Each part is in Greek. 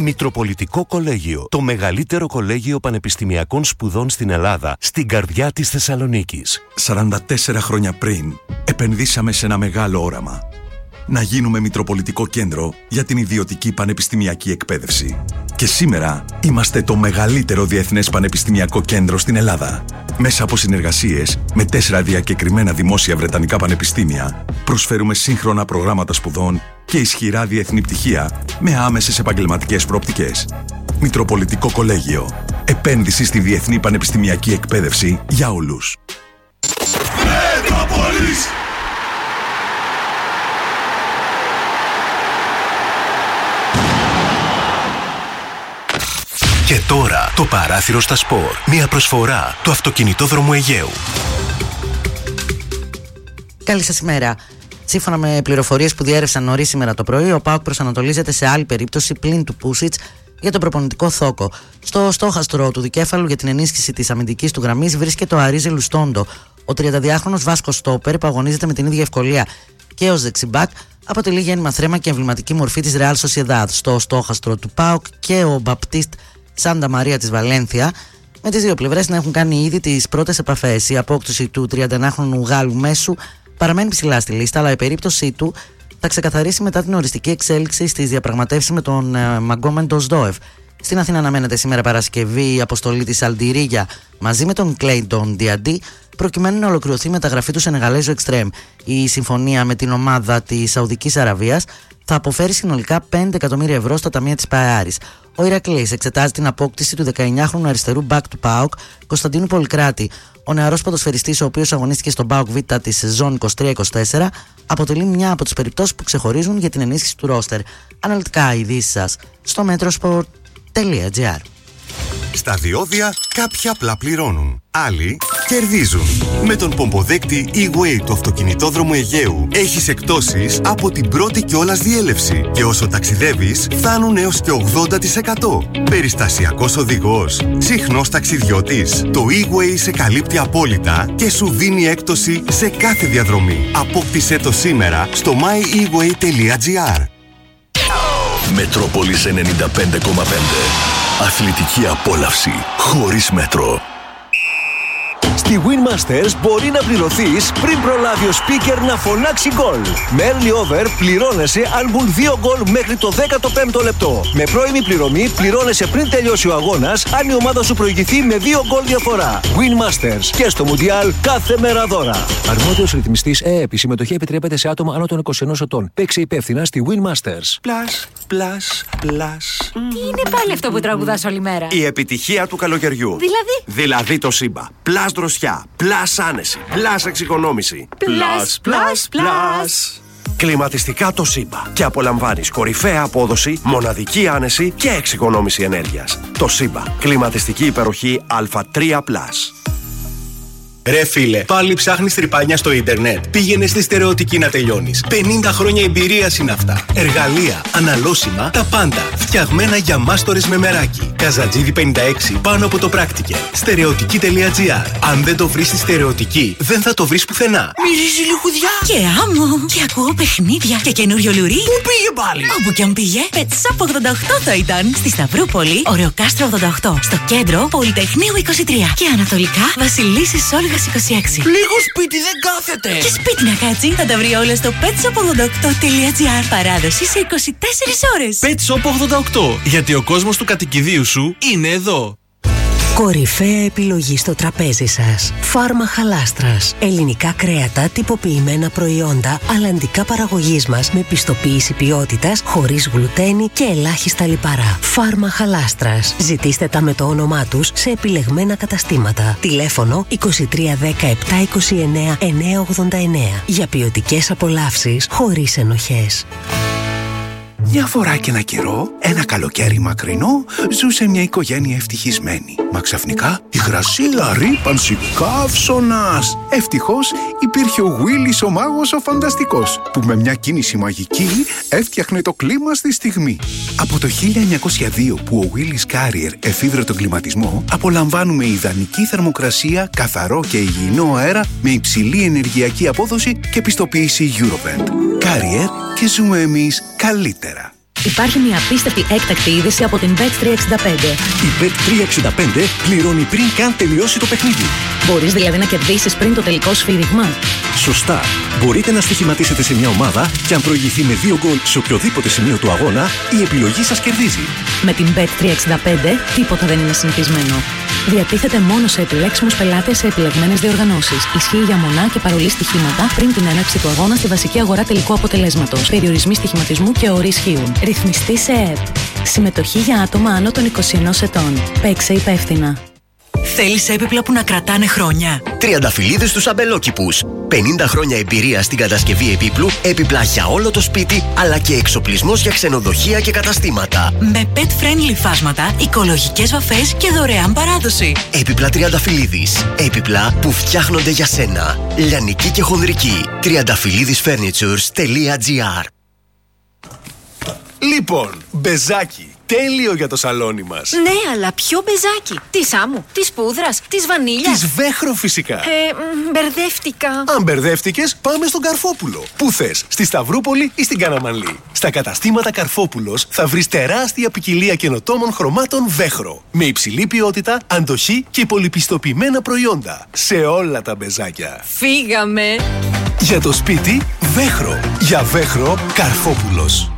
Μητροπολιτικό Κολέγιο. Το μεγαλύτερο κολέγιο πανεπιστημιακών σπουδών στην Ελλάδα, στην καρδιά της Θεσσαλονίκης. 44 χρόνια πριν, επενδύσαμε σε ένα μεγάλο όραμα. Να γίνουμε Μητροπολιτικό Κέντρο για την ιδιωτική πανεπιστημιακή εκπαίδευση. Και σήμερα είμαστε το μεγαλύτερο διεθνές πανεπιστημιακό κέντρο στην Ελλάδα. Μέσα από συνεργασίες με 4 διακεκριμένα δημόσια βρετανικά πανεπιστήμια, προσφέρουμε σύγχρονα προγράμματα σπουδών και ισχυρά διεθνή πτυχία με άμεσες επαγγελματικές προοπτικές. Μητροπολιτικό Κολέγιο. Επένδυση στη διεθνή πανεπιστημιακή εκπαίδευση για όλους. Μετρόπολης! Και τώρα το παράθυρο στα σπορ. Μια προσφορά του αυτοκινητόδρομου Αιγαίου. Καλή σας ημέρα. Σύμφωνα με πληροφορίες που διέρευσαν νωρίς σήμερα το πρωί, ο ΠΑΟΚ προσανατολίζεται σε άλλη περίπτωση πλην του Πούσιτς για τον προπονητικό θόκο. Στο στόχαστρο του δικέφαλου για την ενίσχυση της αμυντικής του γραμμής βρίσκεται ο Αρίζε Λουστόντο. Ο 32χρονος Βάσκος στόπερ που αγωνίζεται με την ίδια ευκολία και ως δεξιμπάκ αποτελεί γέννημα θρέμα και εμβληματική μορφή της Ρεάλ Σοσιεδάδ. Στο στόχαστρο του ΠΑΟΚ και ο Μπαπτίστ Σάντα Μαρία της Βαλένθια, με τις δύο πλευρές να έχουν κάνει ήδη τις πρώτες επαφές. Η απόκτηση του 31χρονου Γάλλου μέσου παραμένει ψηλά στη λίστα, αλλά η περίπτωσή του θα ξεκαθαρίσει μετά την οριστική εξέλιξη στις διαπραγματεύσεις με τον Μαγκόμεν Ντοσδόεφ. Στην Αθήνα αναμένεται σήμερα Παρασκευή η αποστολή της Αλντιρίγια μαζί με τον Κλέιντον Διαντί, προκειμένου να ολοκληρωθεί η μεταγραφή του Σενεγαλέζου Εξτρέμ. Η συμφωνία με την ομάδα της Σαουδικής Αραβίας θα αποφέρει συνολικά 5 εκατομμύρια ευρώ στα ταμεία της ΠΑΕΑΡΙΣ. Ο Ηρακλής εξετάζει την απόκτηση του 19χρονου αριστερού μπακ του ΠΑΟΚ, Κωνσταντίνου Πολυκράτη. Ο νεαρός ποδοσφαιριστής, ο οποίος αγωνίστηκε στον ΠΑΟΚ Β της σεζόν 23-24, αποτελεί μια από τις περιπτώσεις που ξεχωρίζουν για την ενίσχυση του ρόστερ. Αναλυτικά ειδήσεις σας στο metrosport.gr. Στα διόδια κάποιοι απλά πληρώνουν, άλλοι κερδίζουν. Με τον πομποδέκτη E-Way του αυτοκινητόδρομου Αιγαίου έχεις εκπτώσεις από την πρώτη κιόλας διέλευση και όσο ταξιδεύεις φτάνουν έως και 80%. Περιστασιακός οδηγός, συχνός ταξιδιώτης. Το E-Way σε καλύπτει απόλυτα και σου δίνει έκπτωση σε κάθε διαδρομή. Απόκτησέ το σήμερα στο myeWay.gr. Μετρόπολης 95,5. Αθλητική απόλαυση χωρίς μέτρο. Στη Winmasters μπορεί να πληρωθείς πριν προλάβει ο speaker να φωνάξει γκολ. Με early over πληρώνεσαι αν μπουν 2 γκολ μέχρι το 15ο λεπτό. Με πρώιμη πληρωμή πληρώνεσαι πριν τελειώσει ο αγώνας αν η ομάδα σου προηγηθεί με 2 γκολ διαφορά. Winmasters και στο Μουντιάλ κάθε μέρα δώρα. Αρμόδιος ρυθμιστής ΕΕΠ. Η συμμετοχή επιτρέπεται σε άτομα άνω των 21 ετών. Παίξε υπεύθυνα στη Winmasters. Plus. Τι είναι πάλι αυτό που τραγουδάς όλη μέρα? Η επιτυχία του καλοκαιριού. Δηλαδή το Σύμπα. Plus δροσιά, plus άνεση, plus εξοικονόμηση. Plus. Κλιματιστικά το Σύμπα. Και απολαμβάνεις κορυφαία απόδοση, μοναδική άνεση και εξοικονόμηση ενέργειας. Το Σύμπα. Κλιματιστική υπεροχή Α3+. Ρε φίλε, πάλι ψάχνεις τρυπάνια στο ίντερνετ? Πήγαινε στη Στερεωτική να τελειώνεις. 50 χρόνια εμπειρίας είναι αυτά. Εργαλεία, αναλώσιμα, τα πάντα. Φτιαγμένα για μάστορες με μεράκι. Καζατζίδι 56 πάνω από το πράκτικε. Στερεωτική.gr. Αν δεν το βρεις στη Στερεωτική, δεν θα το βρεις πουθενά. Μυρίζει λιχουδιά και άμμο. Και ακούω παιχνίδια και καινούριο λουρί. Πού πήγε πάλι? Όπου κι αν πήγε, Pet Shop 88 θα ήταν. Στη Σταυρούπολη, Ωρεοκάστρο 88. Στο κέντρο, Πολυτεχνείου 23. Και ανατολικά, Βασιλίσσης Όλγας 26. Λίγο σπίτι δεν κάθεται. Και σπίτι να κάτσει, θα τα βρει όλα στο petshop88.gr. Παράδοση σε 24 ώρες. Pet Shop 88. Γιατί ο κόσμος του κατοικιδίου σου είναι εδώ. Κορυφαία επιλογή στο τραπέζι σας. Φάρμα Χαλάστρας. Ελληνικά κρέατα, τυποποιημένα προϊόντα, αλλαντικά παραγωγής μας με πιστοποίηση ποιότητας, χωρίς γλουτένι και ελάχιστα λιπαρά. Φάρμα Χαλάστρας. Ζητήστε τα με το όνομά τους σε επιλεγμένα καταστήματα. Τηλέφωνο 2310 729 989. Για ποιοτικές απολαύσεις χωρίς ενοχές. Μια φορά και ένα καιρό, ένα καλοκαίρι μακρινό, ζούσε μια οικογένεια ευτυχισμένη. Μα ξαφνικά, υγρασία, ρύπανση, καύσωνας. Ευτυχώς υπήρχε ο Γουίλης ο μάγος ο φανταστικός, που με μια κίνηση μαγική έφτιαχνε το κλίμα στη στιγμή. Από το 1902 που ο Willis Carrier εφήβρε τον κλιματισμό, απολαμβάνουμε ιδανική θερμοκρασία, καθαρό και υγιεινό αέρα με υψηλή ενεργειακή απόδοση και πιστοποίηση Eurovent. Carrier, και ζούμε εμείς καλύτερα. Υπάρχει μια απίστευτη έκτακτη είδηση από την Bet365. Η Bet365 πληρώνει πριν καν τελειώσει το παιχνίδι. Μπορείς δηλαδή να κερδίσεις πριν το τελικό σφύριγμα. Σωστά. Μπορείτε να στοιχηματίσετε σε μια ομάδα και αν προηγηθεί με 2 γκολ σε οποιοδήποτε σημείο του αγώνα, η επιλογή σας κερδίζει. Με την Bet365 τίποτα δεν είναι συνηθισμένο. Διατίθεται μόνο σε επιλέξιμους πελάτες σε επιλεγμένες διοργανώσεις. Ισχύει για μονά και παρολί στοιχήματα πριν την έναρξη του αγώνα στη βασική αγορά τελικού αποτελέσματος. Περιορισμοί στοιχηματισμού και όροι ισχύουν. Ρυθμιστή σε ΕΕΠ. Συμμετοχή για άτομα άνω των 21 ετών. Παίξε υπεύθυνα. Θέλεις έπιπλα που να κρατάνε χρόνια? Τριανταφυλλίδες στους αμπελόκηπους. 50 χρόνια εμπειρία στην κατασκευή επίπλου, έπιπλα για όλο το σπίτι, αλλά και εξοπλισμός για ξενοδοχεία και καταστήματα. Με pet-friendly φάσματα, οικολογικές βαφές και δωρεάν παράδοση. Έπιπλα Τριανταφυλλίδης. Έπιπλα που φτιάχνονται για σένα. Λιανική και χονδρική. Triandafyllidisfurnitures.gr. Λοιπόν, μπεζάκι. Τέλειο για το σαλόνι μας. Ναι, αλλά ποιο μπεζάκι? Της άμμου, της πούδρας, της βανίλιας? Της Βέχρο φυσικά. Μπερδεύτηκα. Αν μπερδεύτηκες, πάμε στον Καρφόπουλο. Πού θες, στη Σταυρούπολη ή στην Καναμανλή? Στα καταστήματα Καρφόπουλος θα βρεις τεράστια ποικιλία καινοτόμων χρωμάτων Βέχρο. Με υψηλή ποιότητα, αντοχή και πολυπιστοποιημένα προϊόντα. Σε όλα τα μπεζάκια. Φύγαμε. Για το σπίτι, Βέχρο. Για Βέχρο, Καρφόπουλος.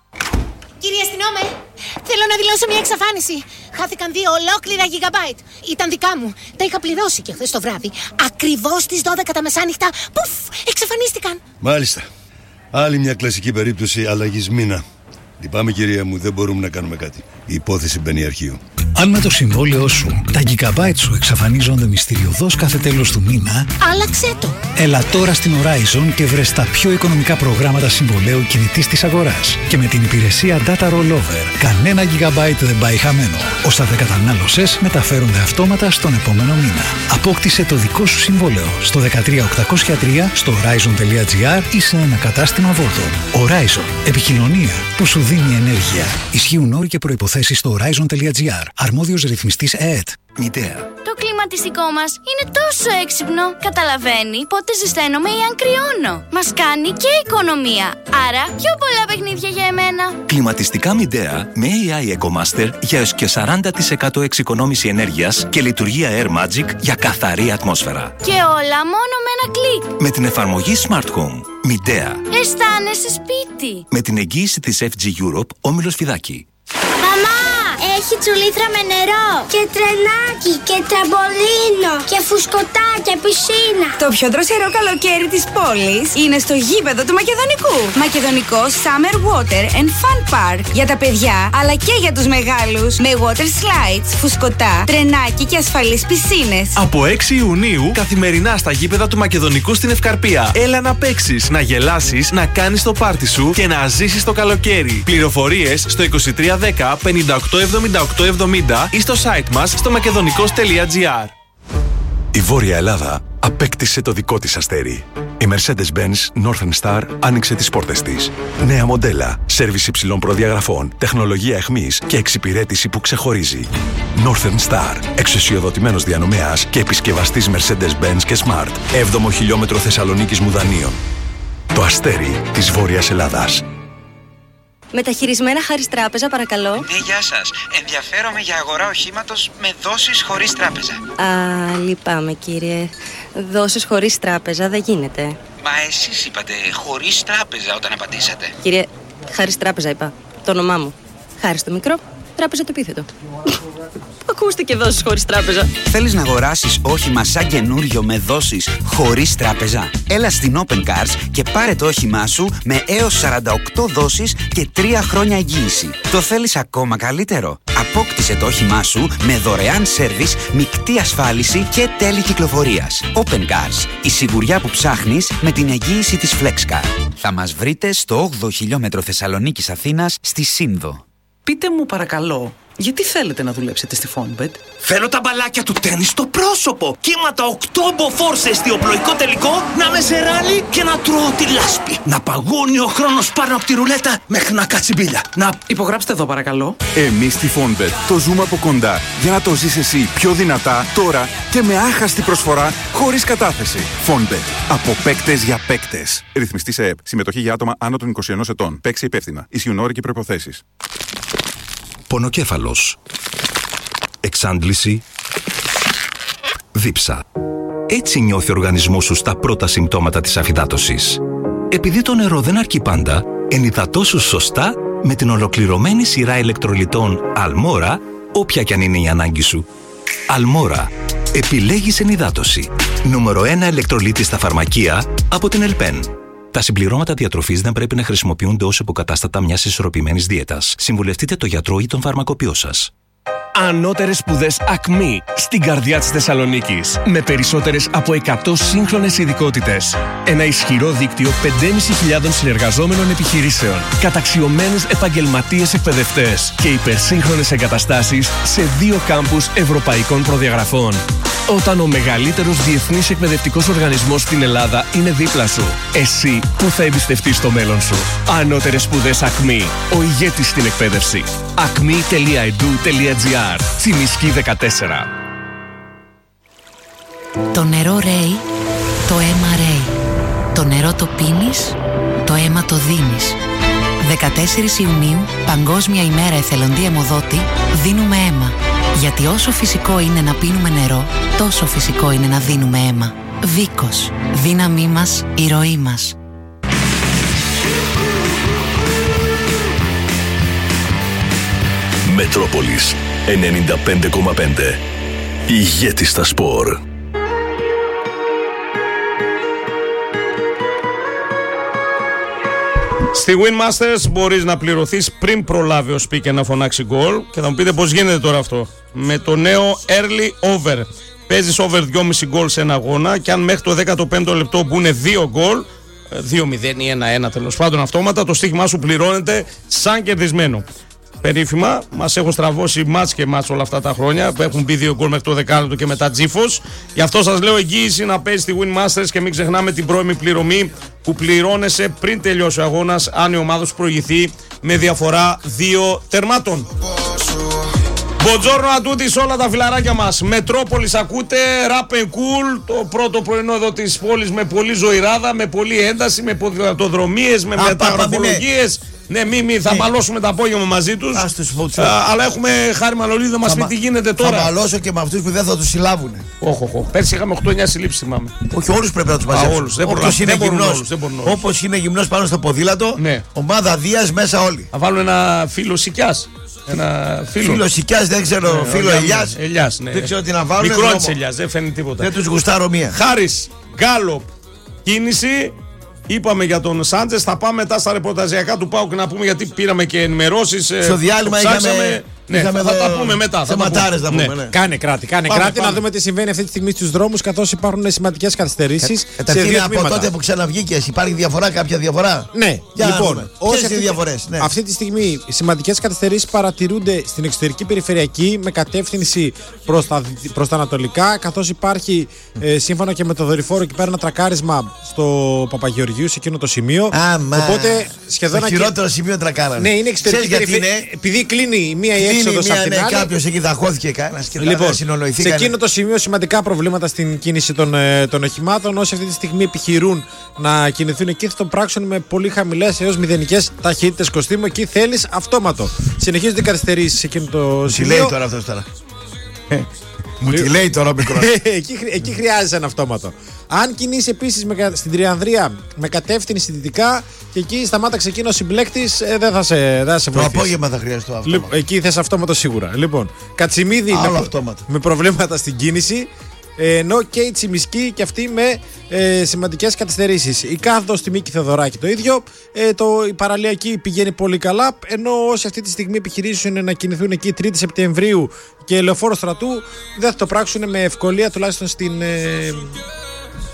Κύριε αστυνόμε, θέλω να δηλώσω μια εξαφάνιση. Χάθηκαν 2 ολόκληρα gigabyte. Ήταν δικά μου. Τα είχα πληρώσει και χθες το βράδυ. Ακριβώς στις 12 τα μεσάνυχτα. Πουφ, εξαφανίστηκαν. Μάλιστα. Άλλη μια κλασική περίπτωση αλλαγής μήνα. Λυπάμαι κυρία μου, δεν μπορούμε να κάνουμε κάτι. Η υπόθεση μπαίνει αρχείο. Αν με το συμβόλαιό σου τα gigabyte σου εξαφανίζονται μυστηριωδώς κάθε τέλος του μήνα, άλλαξέ το. Έλα τώρα στην Horizon και βρες τα πιο οικονομικά προγράμματα συμβολαίου κινητής της αγοράς. Και με την υπηρεσία Data Rollover, κανένα gigabyte δεν πάει χαμένο. Όσα δεν κατανάλωσες μεταφέρονται αυτόματα στον επόμενο μήνα. Απόκτησε το δικό σου συμβόλαιο στο 13803 στο horizon.gr ή σε ένα κατάστημα Vodafone. Horizon. Επικοινωνία που σου δίνει ενέργεια. Ισχύουν όροι και προϋποθέσεις στο horizon.gr. Αρμόδιος ρυθμιστής ΕΕΤ. Μητέα. Το κλιματιστικό μας είναι τόσο έξυπνο. Καταλαβαίνει πότε ζεσταίνομαι ή αν κρυώνω. Μας κάνει και οικονομία. Άρα πιο πολλά παιχνίδια για εμένα. Κλιματιστικά Μητέα με AI EcoMaster για έως και 40% εξοικονόμηση ενέργειας και λειτουργία Air Magic για καθαρή ατμόσφαιρα. Και όλα μόνο με ένα κλικ. Με την εφαρμογή Smart Home. Μητέα. Αισθάνεσαι σπίτι. Με την εγγύηση της FG Europe, Όμιλος Φιδάκη. Μαμά, έχει τσουλήθρα με νερό και τρενάκι και τραμπολίνο και φουσκωτά και πισίνα. Το πιο δροσερό καλοκαίρι της πόλης είναι στο γήπεδο του Μακεδονικού. Μακεδονικό Summer Water and Fun Park. Για τα παιδιά αλλά και για τους μεγάλους. Με water slides, φουσκωτά, τρενάκι και ασφαλείς πισίνες. Από 6 Ιουνίου καθημερινά στα γήπεδα του Μακεδονικού στην Ευκαρπία. Έλα να παίξεις, να γελάσεις, να κάνεις το πάρτι σου και να ζήσεις το καλοκαίρι. Πληροφορίες στο 2310 587870 ή στο site μας στο makedonico's.gr. Η Βόρεια Ελλάδα απέκτησε το δικό της αστέρι. Η Mercedes-Benz Northern Star άνοιξε τις πόρτες της. Νέα μοντέλα, σέρβις υψηλών προδιαγραφών, τεχνολογία εχμής και εξυπηρέτηση που ξεχωρίζει. Northern Star, εξουσιοδοτημένος διανομέας και επισκευαστής Mercedes-Benz και Smart. 7ο χιλιόμετρο Θεσσαλονίκης Μουδανίων. Το αστέρι της Βόρειας Ελλάδας. Μεταχειρισμένα Χάρις Τράπεζα, παρακαλώ. Ναι, γεια σας. Ενδιαφέρομαι για αγορά οχήματος με δόσεις χωρίς τράπεζα. Α, λυπάμαι κύριε. Δόσεις χωρίς τράπεζα δεν γίνεται. Μα εσείς είπατε χωρίς τράπεζα όταν απαντήσατε. Κύριε, Χάρις Τράπεζα είπα. Το όνομά μου. Χάρις το μικρό, Τράπεζα το επίθετο. Ακούστηκε δόσεις χωρίς τράπεζα. Θέλεις να αγοράσεις όχημα σαν καινούριο με δόσεις χωρίς τράπεζα? Έλα στην Open Cars και πάρε το όχημά σου με έως 48 δόσεις και 3 χρόνια εγγύηση. Το θέλεις ακόμα καλύτερο? Απόκτησε το όχημά σου με δωρεάν σέρβις, μεικτή ασφάλιση και τέλη κυκλοφορίας. Open Cars. Η σιγουριά που ψάχνεις με την εγγύηση της FlexCar. Θα μας βρείτε στο 8ο χιλιόμετρο Θεσσαλονίκης Αθήνας στη Σύνδο. Πείτε μου παρακαλώ, γιατί θέλετε να δουλέψετε στη Fonbet? Θέλω τα μπαλάκια του τέννις στο πρόσωπο. Κύματα 8 μποφόρ σε εστιοπλοϊκό τελικό, να με σε ράλι και να τρώω τη λάσπη. Να παγώνει ο χρόνος πάνω από τη ρουλέτα μέχρι να κάτσει μπίλια. Να υπογράψτε εδώ παρακαλώ. Εμείς στη Fonbet το ζούμε από κοντά για να το ζεις εσύ πιο δυνατά τώρα και με άχαστη προσφορά χωρίς κατάθεση. Fonbet. Από παίκτες για παίκτες. Ρυθμιστή σε ΕΠ. Συμμετοχή για άτομα άνω των 21 ετών. Παίξε υπεύθυνα. Ισχύουν όροι και προϋποθέσεις. Πονοκέφαλος. Εξάντληση. Δίψα. Έτσι νιώθει ο οργανισμός σου στα πρώτα συμπτώματα της αφυδάτωσης. Επειδή το νερό δεν αρκεί πάντα, ενυδατώσου σωστά με την ολοκληρωμένη σειρά ηλεκτρολιτών Αλμόρα, όποια κι αν είναι η ανάγκη σου. Αλμόρα. Επιλέγεις ενυδάτωση. Νούμερο 1 ηλεκτρολίτη στα φαρμακεία από την Ελπέν. Τα συμπληρώματα διατροφής δεν πρέπει να χρησιμοποιούνται ως υποκατάστατα μιας ισορροπημένης δίαιτας. Συμβουλευτείτε το γιατρό ή τον φαρμακοποιό σας. Ανώτερες σπουδές ΑΚΜΗ στην καρδιά της Θεσσαλονίκης. Με περισσότερες από 100 σύγχρονες ειδικότητες. Ένα ισχυρό δίκτυο 5.500 συνεργαζόμενων επιχειρήσεων. Καταξιωμένους επαγγελματίες εκπαιδευτές. Και υπερσύγχρονες εγκαταστάσεις σε 2 κάμπους ευρωπαϊκών προδιαγραφών. Όταν ο μεγαλύτερος διεθνής εκπαιδευτικός οργανισμός στην Ελλάδα είναι δίπλα σου, εσύ που θα εμπιστευτείς το μέλλον σου. Ανώτερες σπουδές ΑΚΜΗ. Ο ηγέτης στην εκπαίδευση. acme.edu.gr. Τσιμισκή 14. Το νερό ρέει, το αίμα ρέει. Το νερό το πίνεις, το αίμα το δίνεις. 14 Ιουνίου, Παγκόσμια ημέρα εθελοντή αιμοδότη, δίνουμε αίμα. Γιατί όσο φυσικό είναι να πίνουμε νερό, τόσο φυσικό είναι να δίνουμε αίμα. Βίκος. Δύναμή μας, η ροή μας. Μετρόπολης 95,5. Ηγέτη στα σπορ. Στη Win Masters μπορείς να πληρωθείς πριν προλάβει ο speaker να φωνάξει γκολ. Και θα μου πείτε πώς γίνεται τώρα αυτό. Με το νέο Early Over. Παίζεις over 2,5 γκολ σε ένα αγώνα και αν μέχρι το 15ο λεπτό μπουν 2 γκολ, 2-0 ή 1-1 τέλος πάντων αυτόματα, το στοίχημά σου πληρώνεται σαν κερδισμένο. Περίφημα, μας έχω στραβώσει μάτς και μάτς όλα αυτά τα χρόνια που έχουν μπει 2 γκολ μέχρι το δεκάλεπτο και μετά τζίφος. Γι' αυτό σας λέω εγγύηση να παίζει στη Win Masters και μην ξεχνάμε την πρώιμη πληρωμή που πληρώνεσαι πριν τελειώσει ο αγώνας αν η ομάδα σου προηγηθεί με διαφορά 2 τερμάτων. Μποντζόρνο ατούτη σε όλα τα φιλαράκια μας. Μετρόπολης ακούτε, Rap and Cool, το πρώτο πρωινό εδώ της πόλης με πολλή ζωηράδα, με πολλή ένταση, με ποδηλατοδρομίες, με μεταγραφολογίες. Ναι, θα μαλώσουμε το απόγευμα μαζί τους. Αλλά έχουμε χάρη Μανολίδη να μας πει τι γίνεται τώρα. Θα μαλώσω και με αυτούς που δεν θα τους συλλάβουν. Όχι. Πέρσι είχαμε 8-9 συλλήψεις, θυμάμαι. Όχι, όλους πρέπει να τους μαζέψουν. Όπως είναι γυμνός πάνω στο ποδήλατο, ομάδα Δίας μέσα όλοι. Θα βάλουν ένα φίλο Σικιάς. Φίλο Σικιάς, δεν ξέρω, φίλο Ελιάς. Δεν ξέρω τι να βάλουν. Μικρό της Ελιάς, δεν φαίνεται τίποτα. Δεν τους γουστάρω μία. Χάρης, Γκάλοπ, κίνηση. Είπαμε για τον Σάντζες, θα πάμε μετά στα ρεπορταζιακά του ΠΑΟΚ να πούμε γιατί πήραμε και ενημερώσεις. Στο διάλειμμα είχαμε θα τα πούμε μετά. Θεματάρες θα πούμε. Κάνε κράτη, να δούμε τι συμβαίνει αυτή τη στιγμή στους δρόμους καθώς υπάρχουν σημαντικές καθυστερήσεις. Καταρχήν από τότε που ξαναβγήκες, υπάρχει κάποια διαφορά? Ναι, λοιπόν, ποιες είναι οι διαφορές? Αυτή τη στιγμή οι σημαντικές καθυστερήσεις παρατηρούνται στην εξωτερική περιφερειακή με κατεύθυνση προς τα ανατολικά, καθώς υπάρχει σύμφωνα και με το δορυφόρο εκεί πέρα ένα τρακάρισμα στο Παπαγεωργίου σε εκείνο το σημείο. Οπότε σχεδόν το χειρότερο σημείο τρακάρανε. Ναι, είναι εξωτερική περιφερειακή. Επειδή κλείνει μία η έξοδος από την άλλη. Κάποιος εκεί δαχώθηκε κανένας και λοιπόν, συνολογηθεί. Σε εκείνο το σημείο σημαντικά προβλήματα στην κίνηση των οχημάτων. Όσοι αυτή τη στιγμή επιχειρούν να κινηθούν εκεί θα το πράξουν με πολύ χαμηλές έως μηδενικές ταχύτητες. Κωστίμου, εκεί θέλεις αυτόματο. Συνεχίζονται οι καθυστερήσεις σε εκείνο το σημείο. Τι λέει τώρα αυτός τώρα? Μου τη λέει τώρα ο μικρός. Εκεί χρειάζεται ένα αυτόματο. Αν κινείς επίσης στην Τριανδρία με κατεύθυνση δυτικά και εκεί σταμάτα εκείνο ο συμπλέκτης, δεν θα σε βοηθήσει. Το απόγευμα θα χρειαστεί αυτόματο. Εκεί θες αυτόματο σίγουρα. Λοιπόν, Κατσιμίδη με προβλήματα στην κίνηση. Ενώ και η Τσιμισκή και αυτή με σημαντικές καθυστερήσεις. Η κάθοδος στη Μίκη Θεοδωράκη το ίδιο. Η παραλιακή πηγαίνει πολύ καλά. Ενώ όσοι αυτή τη στιγμή επιχειρήσουν να κινηθούν εκεί 3η Σεπτεμβρίου και Λεωφόρο Στρατού, δεν θα το πράξουν με ευκολία, τουλάχιστον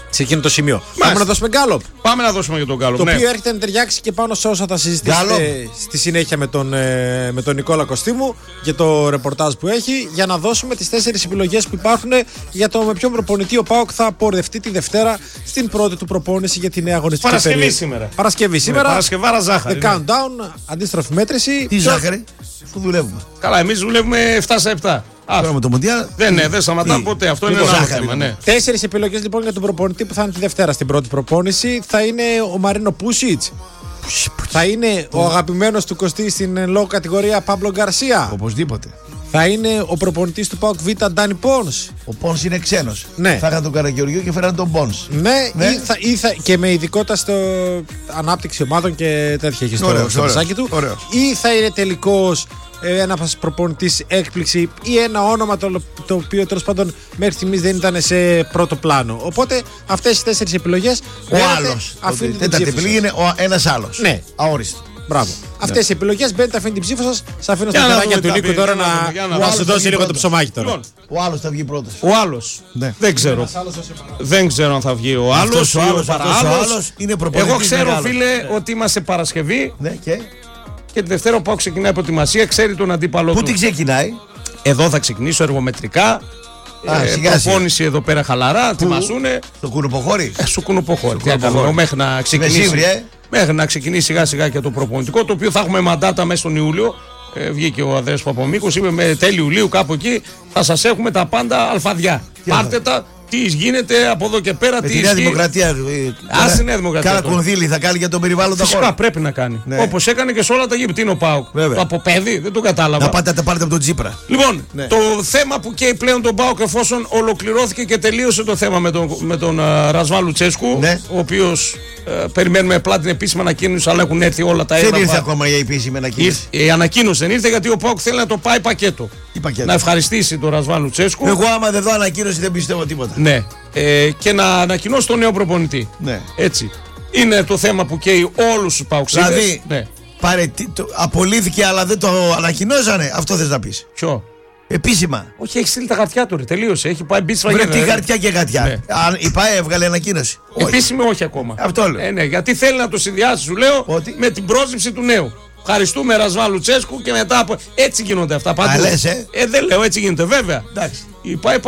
σε εκείνο το σημείο. Πάμε να δώσουμε γκάλοπ. Πάμε να δώσουμε για τον γκάλοπ. Το οποίο έρχεται να ταιριάξει και πάνω σε όσα θα συζητήσετε στη συνέχεια με τον Νικόλα Κωστίμου και το ρεπορτάζ που έχει, για να δώσουμε τις 4 επιλογές που υπάρχουν για το με ποιον προπονητή ο ΠΑΟΚ θα πορευτεί τη Δευτέρα στην πρώτη του προπόνηση για τη νέα αγωνιστική περίοδο. Παρασκευή σήμερα. Παρασκευάρα ζάχαρη. The countdown, αντίστροφη μέτρηση. Τι ζάχαρη, αφού δουλεύουμε. Καλά, εμείς δουλεύουμε 7/7. Τώρα με το Μουντιάλ. Δεν σταματάμε ποτέ. Αυτό είναι ένα άλλο θέμα. Ναι. 4 επιλογές λοιπόν για τον προπονητή που θα είναι τη Δευτέρα στην πρώτη προπόνηση. Θα είναι ο Μαρίνο Πούσιτς. Θα είναι ο αγαπημένος του Κωστή στην λόγω κατηγορία Παμπλο Γκαρσία. Οπωσδήποτε. Θα είναι ο προπονητής του ΠΑΟΚ Β, Ντάνι Πόνς. Ο Πόνς είναι ξένος. Ναι. Θα είχαν τον Καραγεωργίου και φέραν τον Πόνς. Ναι. Και με ειδικότητα στο ανάπτυξη ομάδων και τέτοια έχει στο μεσάκι του. Ή θα είναι τελικώς ένας προπονητής έκπληξη ή ένα όνομα το οποίο τέλος πάντων μέχρι στιγμής δεν ήταν σε πρώτο πλάνο. Οπότε αυτές οι 4 επιλογές. Ο άλλος. Τέταρτη επιλογή είναι ένας άλλος. Ναι. Αόριστο. Μπράβο. Αυτές οι επιλογές μπαίνετε, αφήνει την ψήφο σας. Σας αφήνω στα χεράκια του Νίκου τώρα να σου δώσει λίγο το ψωμάκι τώρα. Ο άλλος θα βγει πρώτος. Ο άλλος. Δεν ξέρω. Δεν ξέρω αν θα βγει ο άλλος. Ο άλλος είναι προπονητής. Εγώ ξέρω, φίλε, ότι είμαστε Παρασκευή. Και τη Δευτέρα ο ΠΑΟΚ ξεκινάει προετοιμασία, ξέρει τον αντίπαλό του. Πού την ξεκινάει? Εδώ θα ξεκινήσω εργομετρικά. Προπόνηση εδώ πέρα χαλαρά, ετοιμασούνε. Στο κουνουποχώρι. Στο κουνουποχώρι. Μέχρι να ξεκινήσει σιγά σιγά και το προπονητικό, το οποίο θα έχουμε μαντάτα μέσα στον Ιούλιο. Βγήκε ο Ανδρέας Παπαμίκος, είπε με τέλη Ιουλίου κάπου εκεί θα σας έχουμε τα πάντα αλφαδιά. Πάρτε τα. Τι γίνεται από εδώ και πέρα, με τη Νέα Δημοκρατία. Στη Νέα Δημοκρατία. Κάνα κονδύλι θα κάνει για τον περιβάλλοντα χώρο. Φυσικά πρέπει να κάνει. Ναι. Όπως έκανε και σε όλα τα γήπεδα. Τι είναι ο ΠΑΟΚ? Το από παιδί, δεν το κατάλαβα. Να πάτε από τον Τσίπρα. Λοιπόν, το θέμα που καίει πλέον τον ΠΑΟΚ, εφόσον ολοκληρώθηκε και τελείωσε το θέμα με τον Ρασβάν Λουτσέσκου, ο οποίος περιμένουμε απλά την επίσημη ανακοίνωση, αλλά έχουν έρθει όλα τα έγγραφα. Δεν ήρθε ακόμα η επίσημη ανακοίνωση. Η ανακοίνωση δεν ήρθε γιατί ο ΠΑΟΚ θέλει να το πάει πακέτο. Να ευχαριστήσει τον Ρασβάν Λουτσέσκου. Εγώ άμα δεν δω ανακοίνωση δεν πιστεύω τίποτα. Ναι. Και να ανακοινώσει τον νέο προπονητή. Ναι. Έτσι. Είναι το θέμα που καίει όλους τους παοξίδες. Δηλαδή, απολύθηκε αλλά δεν το ανακοινώσανε. Αυτό θες να πεις? Ποιο? Επίσημα. Όχι, έχει στείλει τα χαρτιά του. Τελείωσε. Έχει πάει μπει σφαγή. Τι χαρτιά και χαρτιά. Ναι. Η ΠΑΕ έβγαλε ανακοίνωση. Επίσημη όχι ακόμα. Αυτό λέω. Ναι, γιατί θέλει να το συνδυάσει, σου λέω, με την πρόσληψη του νέου. Ευχαριστούμε Ρασβάν Λουτσέσκου και μετά από. Έτσι γίνονται αυτά παντού. Λες, δεν λέω, έτσι γίνεται, βέβαια. Η ΠΑΕ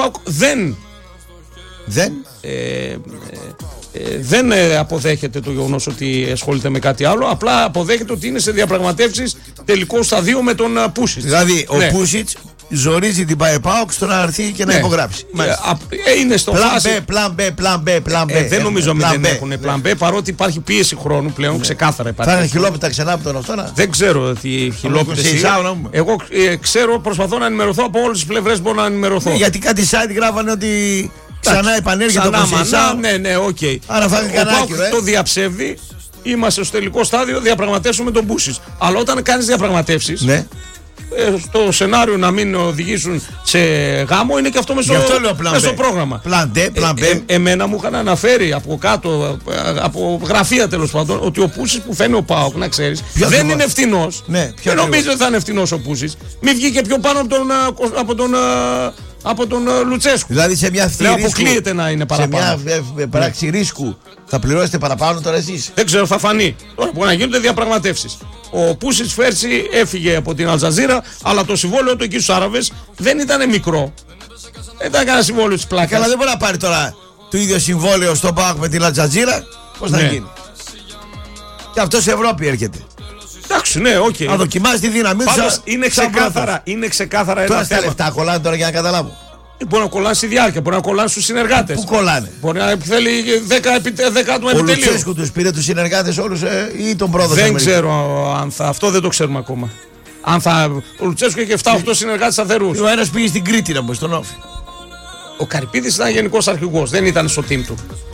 δεν αποδέχεται το γεγονός ότι ασχολείται με κάτι άλλο. Απλά αποδέχεται ότι είναι σε διαπραγματεύσεις τελικό σταδίο με τον Πούσιτς. Δηλαδή ο Πούσιτς ζορίζει την ΠΑΕΠΑΟΚ στο να έρθει και να υπογράψει. Είναι στο πλάν B. Δεν νομίζω ότι δεν έχουν πλάν B, παρότι υπάρχει πίεση χρόνου πλέον, ξεκάθαρα υπάρχει. Θα είναι χιλόπιτα ξανά από τον αυτόνα. Δεν ξέρω τι χιλόπιτες είναι. Εγώ ξέρω, προσπαθώ να ενημερωθώ από όλες τις πλευρές, μπορώ να ενημερωθώ. Γιατί κάτι site γράφανε ότι ξανά επανέρχεται το Σεϊσάου. Ναι, οκ. Άρα θα είναι κανάκι, το διαψεύδει. Είμαστε στο τελικό στάδιο, διαπραγματεύσουμε τον Πούσιτς. Αλλά όταν κάνεις διαπραγματεύσεις, στο σενάριο να μην οδηγήσουν σε γάμο είναι και αυτό μέσα στο πρόγραμμα. Πλαν B. Εμένα μου είχαν αναφέρει από κάτω, από γραφεία τέλος πάντων, ότι ο Πούσιτς που φαίνει ο ΠΑΟΚ, να ξέρεις, δεν είναι ευθυνός. Δεν νομίζω ότι θα είναι ευθυνός ο Πούσιτς. Μην βγήκε πιο πάνω από τον Λουτσέσκου. Δηλαδή σε μια ευθύνη ρίσκου, αποκλείεται να είναι παραπάνω. Σε μια πράξη ρίσκου θα πληρώσετε παραπάνω τώρα εσείς? Δεν ξέρω, θα φανεί. Τώρα μπορεί να γίνονται διαπραγματεύσεις. Ο Πούσιτς πέρσι έφυγε από την Αλτζαζίρα, αλλά το συμβόλαιο του εκεί στους Άραβες δεν ήταν μικρό. Δεν ήταν κανένα συμβόλαιο της πλάκας. Καλά, δεν μπορεί να πάρει τώρα το ίδιο συμβόλαιο στον ΠΑΟΚ με την Αλτζαζίρα. Πώς θα γίνει? Και αυτό σε Ευρώπη έρχεται. Εντάξει, ναι, οκ. Να δοκιμάσει τη δύναμή του. Είναι ξεκάθαρα ένα θέμα. Λεφτά κολλάνε τώρα για να καταλάβω. Μπορεί να κολλάνε στη διάρκεια, μπορεί να κολλάνε στους συνεργάτες. Πού κολλάνε? Μπορεί να θέλει 10 άτομα επιτελείο. Ο Λουτσέσκου τους πήρε τους συνεργάτες όλους ή τον πρόδωσε? Δεν ξέρω αν θα. Αυτό δεν το ξέρουμε ακόμα. Ο Λουτσέσκου είχε 7-8 συνεργάτες σταθερούς. Ο ένας πήγε στην Κρήτη να μπει στον Όφη. Ο Καρυπίδης ήταν γενικός αρχηγός, δεν ήταν στο team του.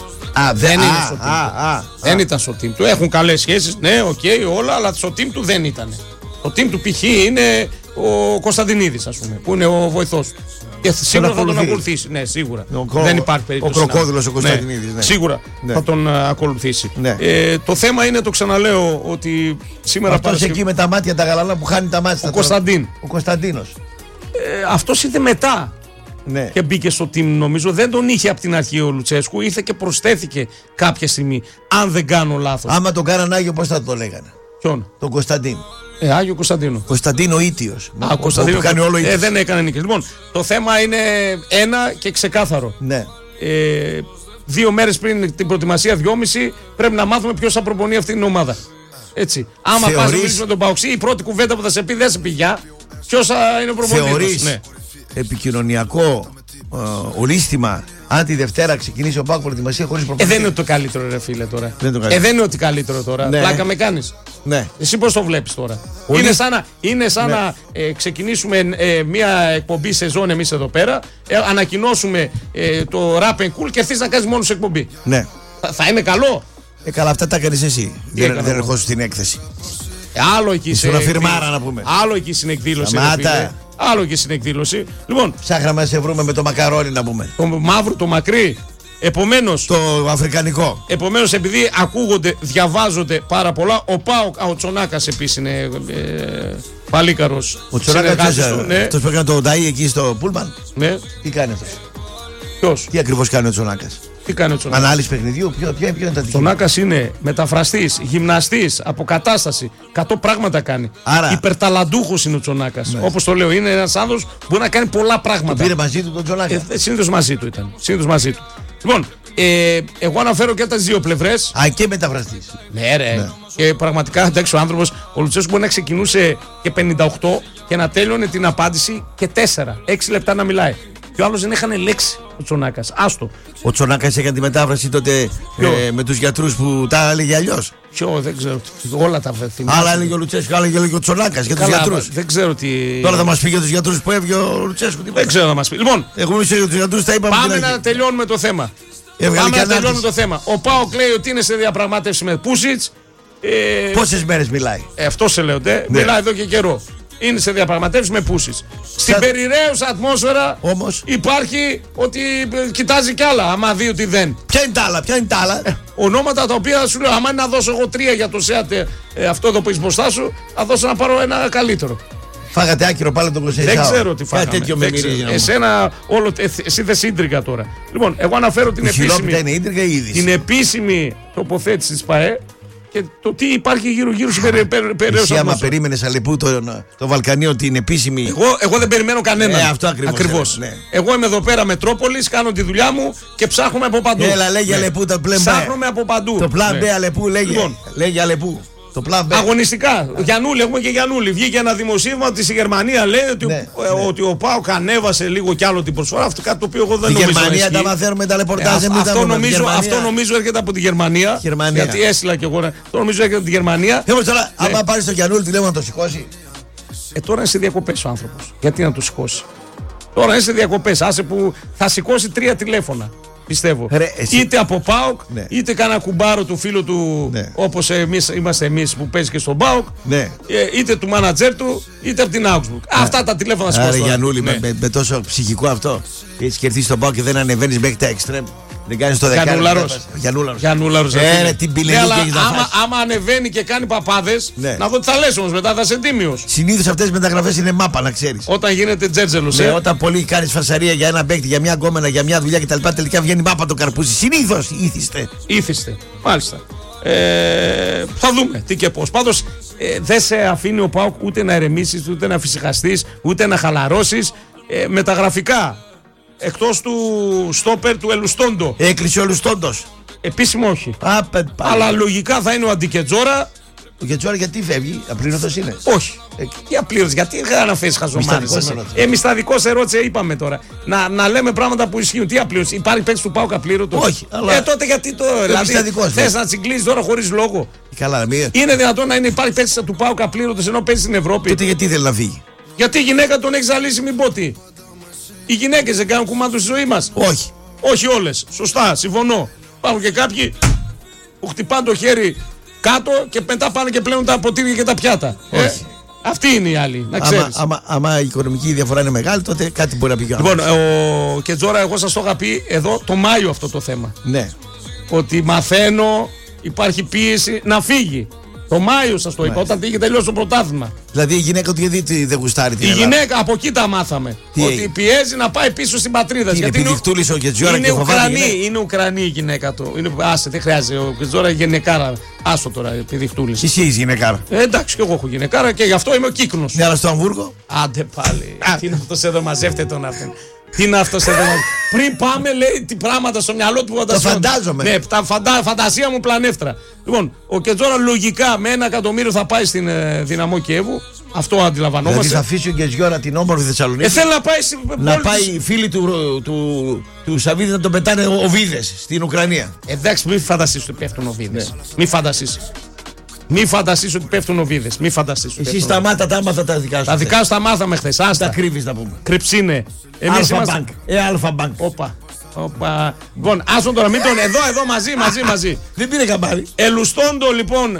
Δεν ήταν στο team του. Έχουν καλές σχέσεις, ναι, όλα, αλλά στο team του δεν ήταν. Το team του π.χ. είναι ο Κωνσταντινίδης, ας πούμε, που είναι ο βοηθός. Και σίγουρα θα τον ακολουθήσει. Ναι, σίγουρα. Δεν υπάρχει περίπτωση. Ο κροκόδιλος ο Κωνσταντινίδης. Ναι. Σίγουρα θα τον ακολουθήσει. Ναι. Το θέμα είναι, το ξαναλέω, ότι σήμερα αυτός εκεί με τα μάτια τα γαλανά που χάνει τα μάτια. Ο Κωνσταντίνος. Ο Κωνσταντίνος. Αυτός ήρθε μετά. Ναι. Και μπήκε στο team, νομίζω. Δεν τον είχε από την αρχή ο Λουτσέσκου. Ήρθε και προσθέθηκε κάποια στιγμή. Αν δεν κάνω λάθος. Άμα τον κάναν Άγιο, πώς θα το λέγανε? Ποιον? Τον Κωνσταντίν. Άγιο Κωνσταντίνο. Κωνσταντίνο Ήτιος. Κωνσταντίνο. Κάνει όλο Ήτιος. Δεν έκανε νίκες. Λοιπόν, το θέμα είναι ένα και ξεκάθαρο. Ναι. 2 μέρες πριν την προετοιμασία, 2,5, πρέπει να μάθουμε ποιος θα προπονεί αυτή την ομάδα. Έτσι. Άμα πας να μιλήσεις με τον Παοξή, η πρώτη κουβέντα που θα σε πει δεν σε πει γεια. Ποιος θα είναι ο προπονητής? Θεωρείς επικοινωνιακό ολίσθημα αν τη Δευτέρα ξεκινήσει ο ΠΑΟΚ προετοιμασία χωρίς προπονητή? Δεν είναι το καλύτερο, ρε φίλε, τώρα. Δεν είναι ότι καλύτερο τώρα. Ναι. Πλάκα με κάνεις. Ναι. Εσύ πώς το βλέπεις τώρα? Είναι σαν να ξεκινήσουμε μια εκπομπή σεζόν εμείς εδώ πέρα, ανακοινώσουμε το Rap and Cool και έρθεις να κάνεις μόνος εκπομπή. Ναι. Θα είναι καλό? Καλά, αυτά τα κάνεις εσύ. Δεν ερχόσου στην έκθεση. Άλλο εκεί στην εκδήλωση. Άλλο και στην εκδήλωση. Λοιπόν, ψάχναμε να σε βρούμε με το μακαρόνι, να πούμε. Το μαύρο, το μακρύ. Επομένως, το αφρικανικό. Επομένως, επειδή ακούγονται, διαβάζονται πάρα πολλά, ο ΠΑΟΚ, ο Τσονάκας επίσης είναι παλίκαρος. Ο Τσονάκας, αυτός που έκανε το νταΐ εκεί στο Πούλμαν. Ναι. Τι κάνει αυτός? Ποιος? Τι ακριβώς κάνει ο Τσονάκας? Τι κάνει ο Τσονάκας? Ανάλυση παιχνιδιού, ποιο είναι τα Ο Τσονάκας είναι μεταφραστής, γυμναστής, αποκατάσταση. 100 πράγματα κάνει. Άρα, υπερταλαντούχος είναι ο Τσονάκας. Ναι. Όπως το λέω, είναι ένας άνθρωπος που μπορεί να κάνει πολλά πράγματα. Το πήρε μαζί του τον Τσονάκα? Συνήθως μαζί του ήταν. Λοιπόν, εγώ αναφέρω και τα δύο πλευρές. Και μεταφραστής. Ναι, ρε. Ναι. Και πραγματικά, εντάξει, ο άνθρωπος, ο Λουτσέσκου μπορεί να ξεκινούσε και 58 και να τέλειωνε την απάντηση και 4-6 λεπτά να μιλάει. Και ο άλλος δεν έχανε λέξη, ο Τσονάκας. Άστο. Ο Τσονάκας έκανε τη μετάφραση τότε με τους γιατρούς που τα έλεγε αλλιώς. Ποιο, δεν ξέρω. Όλα τα θυμάμαι. Άλλα έλεγε ο Λουτσέσκου, άλλα έλεγε ο Τσονάκας για τους γιατρούς. Δεν ξέρω τι. Τώρα θα μας πει για τους γιατρούς που έβγε ο Λουτσέσκου. Δεν ξέρω να μας πει. Λοιπόν, εγώ για τους γιατρούς τα είπαμε. Πάμε να τελειώνουμε το θέμα. Ο ΠΑΟΚ λέει ότι είναι σε διαπραγμάτευση με Πούσιτς. Πόσες μέρες μιλάει? Αυτό σε λέω. Μιλάει εδώ και καιρό. Είναι σε διαπραγματεύσεις με Πούσιτς. Στην περιραίουσα ατμόσφαιρα όμως υπάρχει ότι κοιτάζει κι άλλα. Άμα δει ότι δεν. Ποια είναι τα άλλα? Ονόματα τα οποία σου λέω, άμα είναι να δώσω εγώ 3 για το ΣΕΑΤ, αυτό εδώ που είσαι μπροστά σου, θα δώσω να πάρω ένα καλύτερο. Φάγατε άκυρο πάλι τον Κωνσταντίνο. Δεν ξέρω τι φάγαμε. Τέτοιο με μυρίζει. Εσύ δεν είσαι ίντρικα τώρα. Λοιπόν, εγώ αναφέρω την επίσημη τοποθέτηση της ΠΑΕ και το τι υπάρχει γύρω-γύρω στην περιοχή. Εσύ άμα περίμενες Αλεπού το Βαλκανίο την επίσημη. Εγώ δεν περιμένω κανέναν. Αυτό ακριβώς. Ναι. Εγώ είμαι εδώ πέρα Μετρόπολης, κάνω τη δουλειά μου και ψάχνουμε από παντού. Έλα, λέγε Αλεπού το πλέον. Ψάχνουμε από παντού. Το πλάν B Αλεπού λέγε Αλεπού. Το πλάν B. Αγωνιστικά. Γιαννούλη, έχουμε και Γιαννούλη. Βγήκε ένα δημοσίευμα ότι στη Γερμανία λέει ότι ο ΠΑΟΚ ανέβασε λίγο κι άλλο την προσφορά. Αυτό κάτι το οποίο εγώ δεν νομίζω. Στη Γερμανία τα μαθαίνουμε τα ρεπορτάζ. Αυτό νομίζω έρχεται από τη Γερμανία. Γιατί έστειλα κι εγώ. Αυτό νομίζω έρχεται από τη Γερμανία. Τώρα, άμα πάρει τον Γιαννούλη, τηλέφωνο να το σηκώσει. Τώρα είναι σε διακοπές ο άνθρωπος. Γιατί να το σηκώσει? Τώρα είναι σε διακοπές. Άσε που θα σηκώσει 3 τηλέφωνα. Πιστεύω. Είτε από ΠΑΟΚ, είτε κανένα κουμπάρο του φίλου του, όπως είμαστε εμείς που παίζει και στον ΠΑΟΚ, είτε του μάνατζερ του, είτε από την Augsburg. Αυτά τα τηλέφωνα σηκώσει. Άρα Γιαννούλη, με τόσο ψυχικό αυτό, έχεις κερδίσει τον ΠΑΟΚ και δεν ανεβαίνεις μέχρι τα extreme. Δεν κάνεις το δεκάρι. Γιαννούλαρος. Την πιλελή και έχεις να φας. Άμα ανεβαίνει και κάνει παπάδες, να δω τι θα λες όμως μετά, θα είσαι τίμιος. Συνήθως αυτές οι μεταγραφές είναι μάπα, να ξέρεις. Όταν γίνεται τζέρτζελος. Όταν πολύ κάνεις φασαρία για ένα παίκτη, για μια γκόμενα, για μια δουλειά κτλ. Τελικά βγαίνει μάπα το καρπούζι. Συνήθως ήθιστε. Μάλιστα. Θα δούμε τι και πώς. Πάντως δεν σε αφήνει ο ΠΑΟΚ ούτε να ερεμήσεις, ούτε να φυσικαστείς, ούτε να χαλαρώσεις. Μεταγραφικά. Εκτός του στόπερ του Ελουστόντο. Έκλεισε ο Ελουστόντος. Επίσημο όχι. Αλλά λογικά θα είναι ο Αντικετζόρα. Ο Κετζόρα γιατί φεύγει, απλήρωτος είναι? Όχι. Τι απλήρωτος, γιατί να φέρεις χαζομάρες? Μισθαδικός ερώτησε, είπαμε τώρα. Να λέμε πράγματα που ισχύουν. Τι απλήρωτος? Υπάρχει παίκτης του ΠΑΟΚ απλήρωτος? Όχι. Αλλά... τότε γιατί το. Δηλαδή, θες να τσιγκλίσεις τώρα χωρίς λόγο? Καλά, είναι δυνατόν να υπάρχει παίκτης του ΠΑΟΚ απλήρωτος ενώ παίζει στην Ευρώπη? Τότε γιατί θέλει να φύγει? Γιατί η γυναίκα τον έχει ζαλίσει, μην πω τι. Οι γυναίκες δεν κάνουν κουμάντο στη ζωή μας? Όχι. Όχι όλες. Σωστά, συμφωνώ. Υπάρχουν και κάποιοι που χτυπάνε το χέρι κάτω και μετά πάνε και πλένουν τα ποτήρια και τα πιάτα. Αυτοί είναι οι άλλοι, να ξέρεις. Άμα η οικονομική διαφορά είναι μεγάλη, τότε κάτι μπορεί να πει. Λοιπόν, ο Κετζόρα, εγώ σας το είχα πει εδώ το Μάιο αυτό το θέμα. Ναι. Ότι μαθαίνω, υπάρχει πίεση να φύγει. Το Μάιο σας το είπα, όταν είχε τελειώσει το πρωτάθλημα. Δηλαδή η γυναίκα του γιατί δεν γουστάρει την Η Ελλάδα. γυναίκα από εκεί τα μάθαμε. Ότι πιέζει να πάει πίσω στην πατρίδα. Γιατί είναι επιδεικτούλης ο Κετζιόρα και είναι Ουκρανή η γυναίκα του. Άσε, δεν χρειάζεται. Ο Κετζιόρα γυναικάρα. Άσο τώρα, επιδεικτούλης. Εσύ είσαι γυναικάρα. Εντάξει, και εγώ έχω γυναικάρα και γι' αυτό είμαι ο κύκνος. Ναι, αλλά στο Αμβούργο. Άντε πάλι. Τι είναι αυτός εδώ, μαζεύτε τον αυτόν. Τι είναι αυτός εδώ. Πριν πάμε, λέει τι πράγματα στο μυαλό του φαντασιών. Το φαντάζομαι. Ναι, φαντασία μου πλανεύτρα. Λοιπόν, ο Κετζόρα λογικά με 1 εκατομμύριο θα πάει στην Δυναμό Κιέβου. Αυτό αντιλαμβανόμαστε. Δηλαδή θα αφήσει ο Κετζιόρα την όμορφη Θεσσαλονίκη. Θέλει να πάει να πάει οι φίλοι του Σαββίδη να τον πετάνε οβίδες στην Ουκρανία. Εντάξει, μην φανταστείς ότι πέφτουν οβίδες. Μην φανταστείς. Μην φανταστείς ότι πέφτουν οβίδες. Μην φανταστείς. Εσύ σταμάτα τα άμαθα τα δικά σου. Τα δικά σου τα μάθαμε χθες. Τα κρύβεις να πούμε. Κρυψίνε. Αλφα Μπάνκ. Όπα. Λοιπόν, άσον τώρα, μην τον. Εδώ μαζί. Δεν πήρε καμπάρι. Ελουστόντο λοιπόν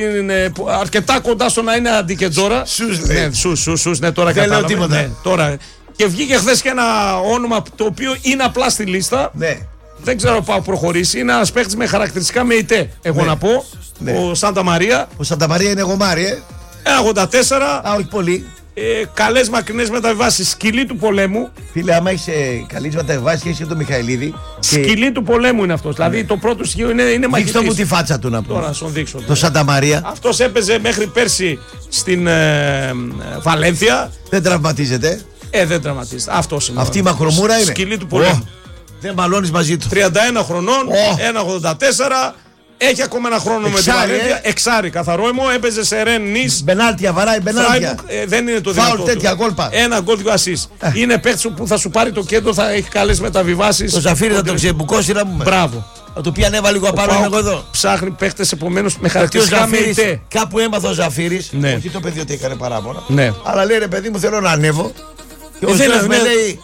αρκετά κοντά στο να είναι αντικετζόρα. Σους. Ναι, τώρα δεν λέω τίποτα. Ναι, τώρα. Και βγήκε χθες και ένα όνομα το οποίο είναι απλά στη λίστα. Ναι. Δεν ξέρω πάω προχωρήσει. Είναι ένας παίκτης με χαρακτηριστικά με ητέ. Εγώ να πω. Ναι. Ο Σάντα Μαρία. Ο Σάντα Μαρία είναι γομάρι, 1,84. Όχι πολύ. Καλές μακρινές μεταβιβάσεις. Σκυλή του πολέμου. Φίλε, άμα έχεις καλές μεταβιβάσεις και έχεις και τον Μιχαηλίδη. Σκυλή του πολέμου είναι αυτός. Δηλαδή το πρώτο στοιχείο είναι μαγητής. Δείξτε μου τη φάτσα του να πω. Τώρα να σου δείξω. Το Σάντα Μαρία. Αυτός έπαιζε μέχρι πέρσι στην Βαλένθια. Δεν τραυματίζεται. Δεν τραυματίζεται. Αυτός είναι. Αυτή η μακρομούρα είναι. Σκυλή του πολέμου. Δεν μαλώνεις μαζί του. 31 χρονών, 1,84. Έχει ακόμα ένα χρόνο με την Βαλένθια. Εξάρι, καθαρό αίμο. Έπαιζε σε Ρεν Νις. Μπενάλτια, βαράει μπενάλτια. Δεν είναι το δυνατό. Φάουλ τέτοια κόλπα. Ένα γκολ, 2 ασίς. Είναι παίκτης που θα σου πάρει το κέντρο, θα έχει καλές μεταβιβάσεις. Το Ζαφύρι θα το ξεμπουκώσει να πούμε. Μπράβο. Θα του πει ανέβα λίγο απάνω εγώ εδώ. Ψάχνει παίκτες επομένως με χαρακτηριστικά με ητέ. Κάπου έμαθα ο Ζαφύρης. Ναι. Όχι το παιδί ότι έκανε παράπονα. Ναι. Αλλά λέει ρε παιδί μου θέλω να ανέβω. Και ο Ζόεφ με λέει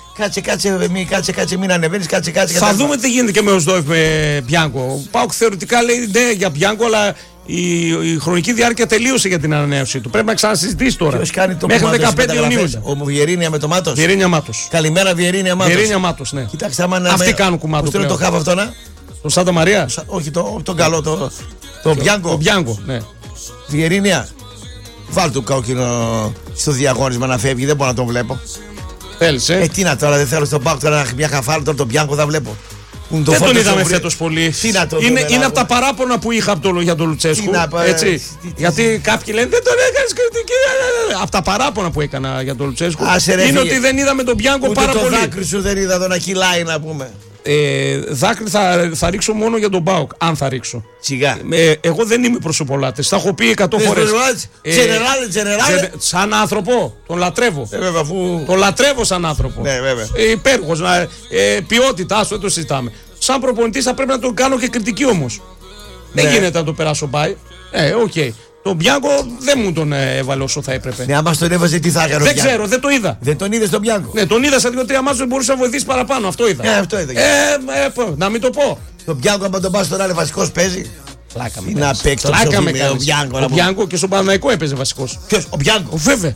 κάτσε μην ανεβαίνεις, κάτσε. Θα δούμε τι γίνεται και με ο Ζόεφ με Μπιάνκο. Πάω θεωρητικά λέει ναι για Μπιάνκο, αλλά η χρονική διάρκεια τελείωσε για την ανανέωση του. Πρέπει να ξανασυζητήσει τώρα. Ποιος κάνει το μέχρι 15 Ιουνίου. Ο Βιερίνια με το Μάτος. Βιερίνια Μάτος. Καλημέρα Βιερίνια Μάτος. Ναι. Κοιτάξτε, άμα αυτοί κάνουν κουμάτο. Πώς το χάβα αυτό να. Το Σάντα Μαρία. Όχι το καλό, το Μπιάνκο. Το Μπιάνκο, ναι. Βιερίνια. Βάλ του κόκκινο στο διαγώνισμα να φεύγει, δεν μπορώ να τον βλέπω. Θέλεις, τι να τώρα, δεν θέλω στον Πάκ τώρα μια χαφάλα, τώρα τον Μπιάνκο θα βλέπω. Δεν τον είδαμε φέτος πολύ. Είναι από τα παράπονα που είχα για τον Λουτσέσκου. Έτσι. Γιατί κάποιοι λένε δεν τον έκανες κριτική. Από τα παράπονα που έκανα για τον Λουτσέσκου είναι ότι δεν είδαμε τον Μπιάνκο πάρα πολύ. Ούτε το δάκρυ σου δεν είδα εδώ να κυλάει να πούμε. Δάκρυ θα ρίξω μόνο για τον ΠΑΟΚ, αν θα ρίξω. Σιγά. Εγώ δεν είμαι προσωπολάτης. Τα έχω πει 100 φορές. Τζενεράλε. Σαν άνθρωπο. Τον λατρεύω. Τον λατρεύω σαν άνθρωπο. Υπέροχος. Ποιότητα, άσο, δεν το συζητάμε. Σαν προπονητής θα πρέπει να τον κάνω και κριτική όμως. Δεν γίνεται να το περάσω πάει. Οκ. Τον Μπιάνκο δεν μου τον έβαλε όσο θα έπρεπε. Ναι, άμα τον έβαζε, τι θα έκανε. Δεν ξέρω, δεν το είδα. Δεν τον είδε τον Μπιάνκο. Ναι, τον είδα σαν 2-3 μάτς, δεν μπορούσε να βοηθήσει παραπάνω. Αυτό είδα. Αυτό είδα. Να μην το πω. Τον Μπιάνκο, άμα τον πα στον άλλο βασικός παίζει. Πλάκα με να παίξει ο Μπιάνκο. Ο Μπιάνκο και στον Παναθηναϊκό έπαιζε βασικός. Ποιος, ο Μπιάνκο. Βέβαια.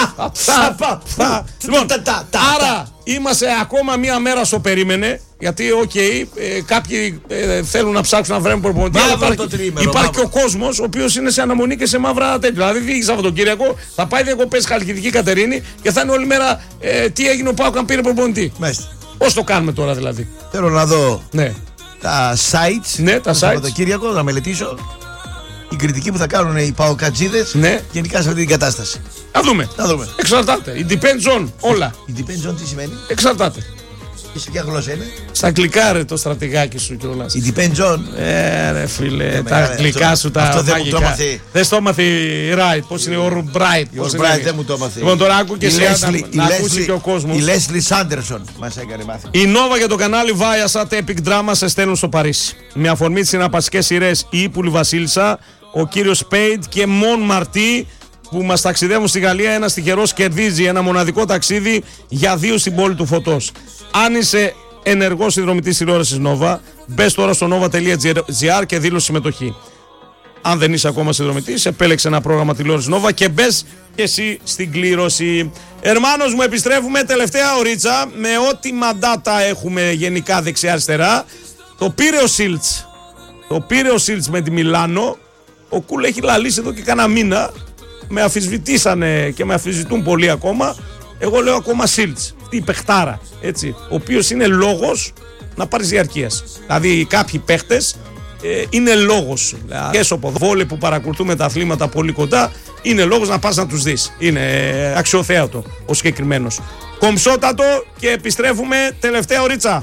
Λοιπόν, άρα είμαστε ακόμα μία μέρα στο περίμενε. Γιατί, κάποιοι θέλουν να ψάξουν να βρουν προπονητή. Υπάρχει και ο κόσμος ο οποίος είναι σε αναμονή και σε μαύρα τέτοια. Δηλαδή, βγήκε Σαββατοκύριακο, θα πάει διακοπές Χαλκιδική Κατερίνη και θα είναι όλη μέρα τι έγινε ο ΠΑΟΚ αν πήρε προπονητή. Πώς το κάνουμε τώρα δηλαδή. Θέλω να δω. Ναι. Τα sites. Ναι, τα sites. Το Σαββατοκύριακο να μελετήσω την κριτική που θα κάνουν οι παοκατζίδες γενικά σε αυτή την κατάσταση. Να δούμε. Εξαρτάται. Η depends on όλα. Η depends on τι σημαίνει? Εξαρτάται. Και σε ποια γλώσσα είναι? Στα αγγλικά ρε το στρατηγάκι σου κιόλας. Η depends on. Ρε φίλε, τα αγγλικά σου τα αυτό μαγικά. δεν μου το έμαθε. Δεν στο έμαθε η Wright. Πώς είναι ο Bright. Ο Bright δεν μου το έμαθε. Λοιπόν τώρα άκου και εσύ να ακούσει και ο κόσμος. Η Leslie Sanderson μας έκανε μάθημα. Η Nova για το κανάλι Viasat Epic Drama σε στέλνουν στο Παρίσι. Με αφορμή τις συναρπαστικές σειρές Η Ύπουλη Βασίλισσα, ο κύριος Σπέιντ και Μον Μαρτί που μας ταξιδεύουν στη Γαλλία. Ένας τυχερός κερδίζει ένα μοναδικό ταξίδι για 2 στην πόλη του Φωτός. Αν είσαι ενεργός συνδρομητής τηλεόρασης Nova, μπες τώρα στο nova.gr και δήλωσε συμμετοχή. Αν δεν είσαι ακόμα συνδρομητής, επέλεξε ένα πρόγραμμα τηλεόρασης Nova και μπες και εσύ στην κλήρωση. Ερμάνος μου, επιστρέφουμε τελευταία ωρίτσα με ό,τι μαντάτα έχουμε γενικά δεξιά-αριστερά. Το πήρε ο Σίλτς με τη Μιλάνο. Ο Κούλ έχει λαλήσει εδώ και κάνα μήνα. Με αφισβητήσανε και με αφισβητούν πολύ ακόμα. Εγώ λέω ακόμα Σίλτς, αυτή η παιχτάρα, έτσι, ο οποίος είναι λόγος να πάρεις διαρκείας. Δηλαδή κάποιοι παίχτες είναι λόγος. Και στο ποδοβόλι που παρακολουθούμε τα αθλήματα πολύ κοντά, είναι λόγος να πας να τους δεις. Είναι αξιοθέατο ο συγκεκριμένος. Κομψότατο και επιστρέφουμε τελευταία ωρίτσα.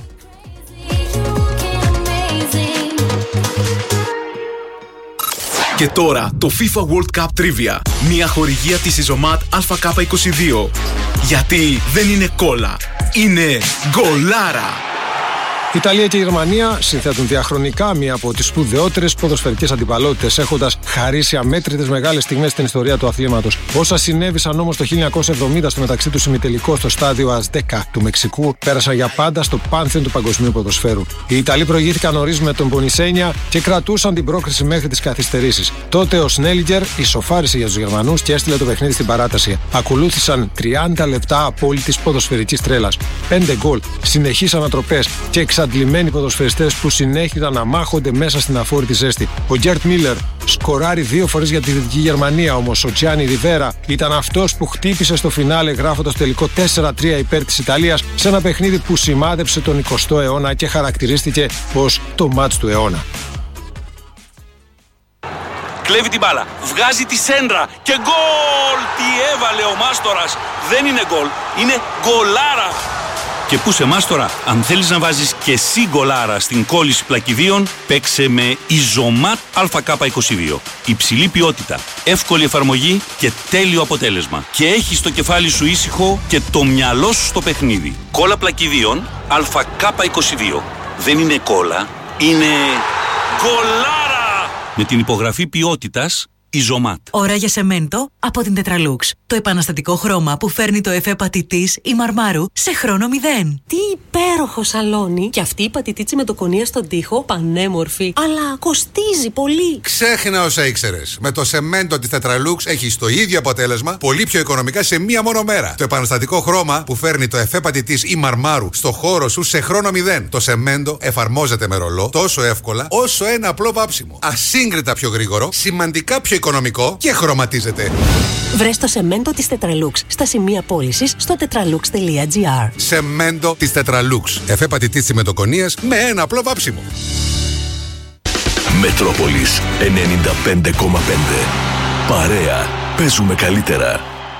Και τώρα το FIFA World Cup Trivia. Μια χορηγία της Isomat ΑΚ22. Γιατί δεν είναι κόλλα, είναι γκολάρα. Ιταλία και Γερμανία συνθέτουν διαχρονικά μία από τις σπουδαιότερες ποδοσφαιρικές αντιπαλότητες, έχοντας χαρίσει αμέτρητες μεγάλες στιγμές στην ιστορία του αθλήματος. Όσα συνέβησαν όμως το 1970 στο μεταξύ του ημιτελικό στο στάδιο Αζτέκα του Μεξικού, πέρασαν για πάντα στο πάνθεον του παγκοσμίου ποδοσφαίρου. Οι Ιταλοί προηγήθηκαν νωρίς με τον Πονισένια και κρατούσαν την πρόκριση μέχρι τις καθυστερήσεις. Τότε ο Σνέλιγκερ ισοφάρισε για τους Γερμανούς και έστειλε το παιχνίδι στην παράταση. Ακολούθησαν 30 λεπτά απόλυτης ποδοσφαιρικής τρέλας. 5 γκολ, συνεχείς ανατροπές και εξαντλημένοι ποδοσφαιριστές που συνέχιζαν να μάχονται μέσα στην αφόρητη ζέστη. Ο Γκέρτ Μίλλερ σκοράρει 2 φορές για τη Δυτική Γερμανία, όμως ο Τζιάνι Ριβέρα ήταν αυτός που χτύπησε στο φινάλε, γράφοντας τελικό 4-3 υπέρ της Ιταλίας σε ένα παιχνίδι που σημάδεψε τον 20ο αιώνα και χαρακτηρίστηκε ως το μάτς του αιώνα. Κλέβει την μπάλα, βγάζει τη σέντρα και γκολ! Τι έβαλε ο Μάστορας! Δεν είναι γκολ, είναι γκολάρα! Και πού σε Μάστορα, αν θέλεις να βάζεις και εσύ γκολάρα στην κόλληση πλακιδίων, παίξε με Isomat ΑΚ22. Υψηλή ποιότητα, εύκολη εφαρμογή και τέλειο αποτέλεσμα. Και έχεις το κεφάλι σου ήσυχο και το μυαλό σου στο παιχνίδι. Κόλλα πλακιδίων ΑΚ22. Δεν είναι κόλλα, είναι γκολάρα! Με την υπογραφή ποιότητας Isomat. Ώρα για σεμέντο από την Tetralux. Το επαναστατικό χρώμα που φέρνει το εφέ πατητής ή μαρμάρου σε χρόνο 0. Τι υπέροχο σαλόνι! Και αυτή η πατητίτσι με το κονία στον τοίχο, πανέμορφη. Αλλά κοστίζει πολύ. Ξέχνα όσα ήξερες. Με το σεμέντο της Tetralux έχεις το ίδιο αποτέλεσμα, πολύ πιο οικονομικά σε μία μόνο μέρα. Το επαναστατικό χρώμα που φέρνει το εφέ πατητής ή μαρμάρου στο χώρο σου σε χρόνο 0. Το σεμέντο εφαρμόζεται με ρολό τόσο εύκολα όσο ένα απλό βάψιμο. Ασύγκριτα πιο γρήγορο, σημαντικά πιο οικονομικό και χρωματίζεται. Βρες το σεμέντο της Tetralux στα σημεία πώλησης στο tetralux.gr. Σεμέντο της Tetralux. Εφέ πατητής τσιμεντοκονίας με ένα απλό βάψιμο. Μετρόπολης 95,5. Παρέα. Παίζουμε καλύτερα.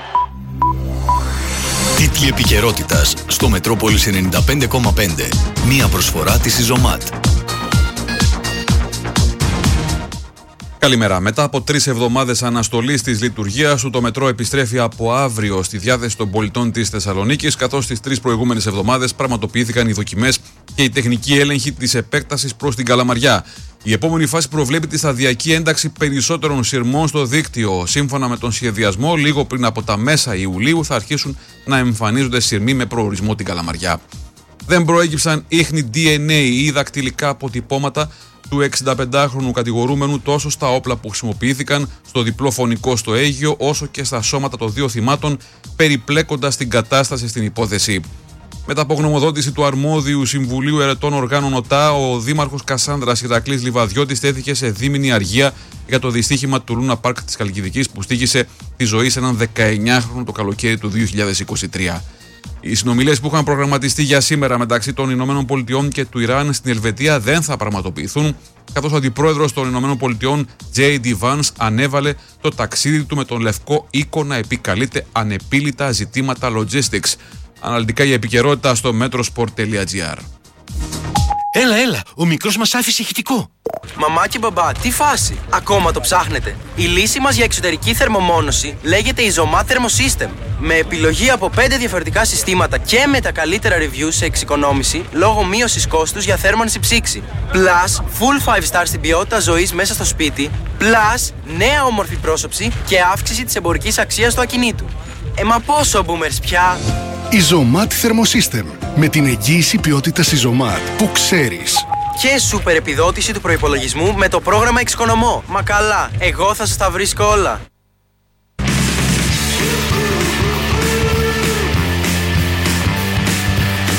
Τίτλοι επικαιρότητας στο Μετρόπολης 95,5. Μία προσφορά της Isomat. Καλημέρα. Μετά από 3 εβδομάδες αναστολής της λειτουργίας του, το μετρό επιστρέφει από αύριο στη διάθεση των πολιτών της Θεσσαλονίκης, καθώς τις 3 προηγούμενες εβδομάδες πραγματοποιήθηκαν οι δοκιμές και η τεχνική έλεγχη της επέκτασης προς την Καλαμαριά. Η επόμενη φάση προβλέπει τη σταδιακή ένταξη περισσότερων σειρμών στο δίκτυο. Σύμφωνα με τον σχεδιασμό, λίγο πριν από τα μέσα Ιουλίου θα αρχίσουν να εμφανίζονται σειρμοί με προορισμό την Καλαμαριά. Δεν προέκυψαν ίχνη DNA ή δακτυλικά αποτυπώματα του 65χρονου κατηγορούμενου τόσο στα όπλα που χρησιμοποιήθηκαν στο διπλό φωνικό στο Αίγυο, όσο και στα σώματα των 2 θυμάτων, περιπλέκοντας την κατάσταση στην υπόθεση. Μετά από γνωμοδότηση του αρμόδιου Συμβουλίου Ερετών Οργάνων ΟΤΑ, ο Δήμαρχος Κασάνδρας Ηρακλής Λιβαδιώτης τέθηκε σε δίμηνη αργία για το δυστύχημα του Λούνα Πάρκ της Χαλκιδικής που στοίχησε τη ζωή σε έναν 19χρονο το καλοκαίρι του 2023. Οι συνομιλίες που είχαν προγραμματιστεί για σήμερα μεταξύ των Ηνωμένων Πολιτειών και του Ιράν στην Ελβετία δεν θα πραγματοποιηθούν, καθώς ο αντιπρόεδρος των Ηνωμένων Πολιτειών, J.D. Vance, ανέβαλε το ταξίδι του με τον Λευκό Οίκο να επικαλείται ανεπίλητα ζητήματα logistics. Αναλυτικά η επικαιρότητα στο metrosport.gr. Έλα, ο μικρός μας άφησε ηχητικό. Μαμά και μπαμπά, τι φάση, ακόμα το ψάχνετε? Η λύση μας για εξωτερική θερμομόνωση λέγεται Isomat Thermosystem. Με επιλογή από 5 διαφορετικά συστήματα και με τα καλύτερα reviews σε εξοικονόμηση λόγω μείωσης κόστους για θέρμανση ψήξη. Plus, full 5 stars στην ποιότητα ζωής μέσα στο σπίτι. Plus, νέα όμορφη πρόσωψη και αύξηση της εμπορικής αξίας του ακινήτου. Μα πόσο boomers πια? Isomat Thermosystem. Με την εγγύηση ποιότητας Isomat που ξέρεις. Και σούπερ επιδότηση του προϋπολογισμού με το πρόγραμμα Εξοικονομώ. Μα καλά, εγώ θα σας τα βρίσκω όλα.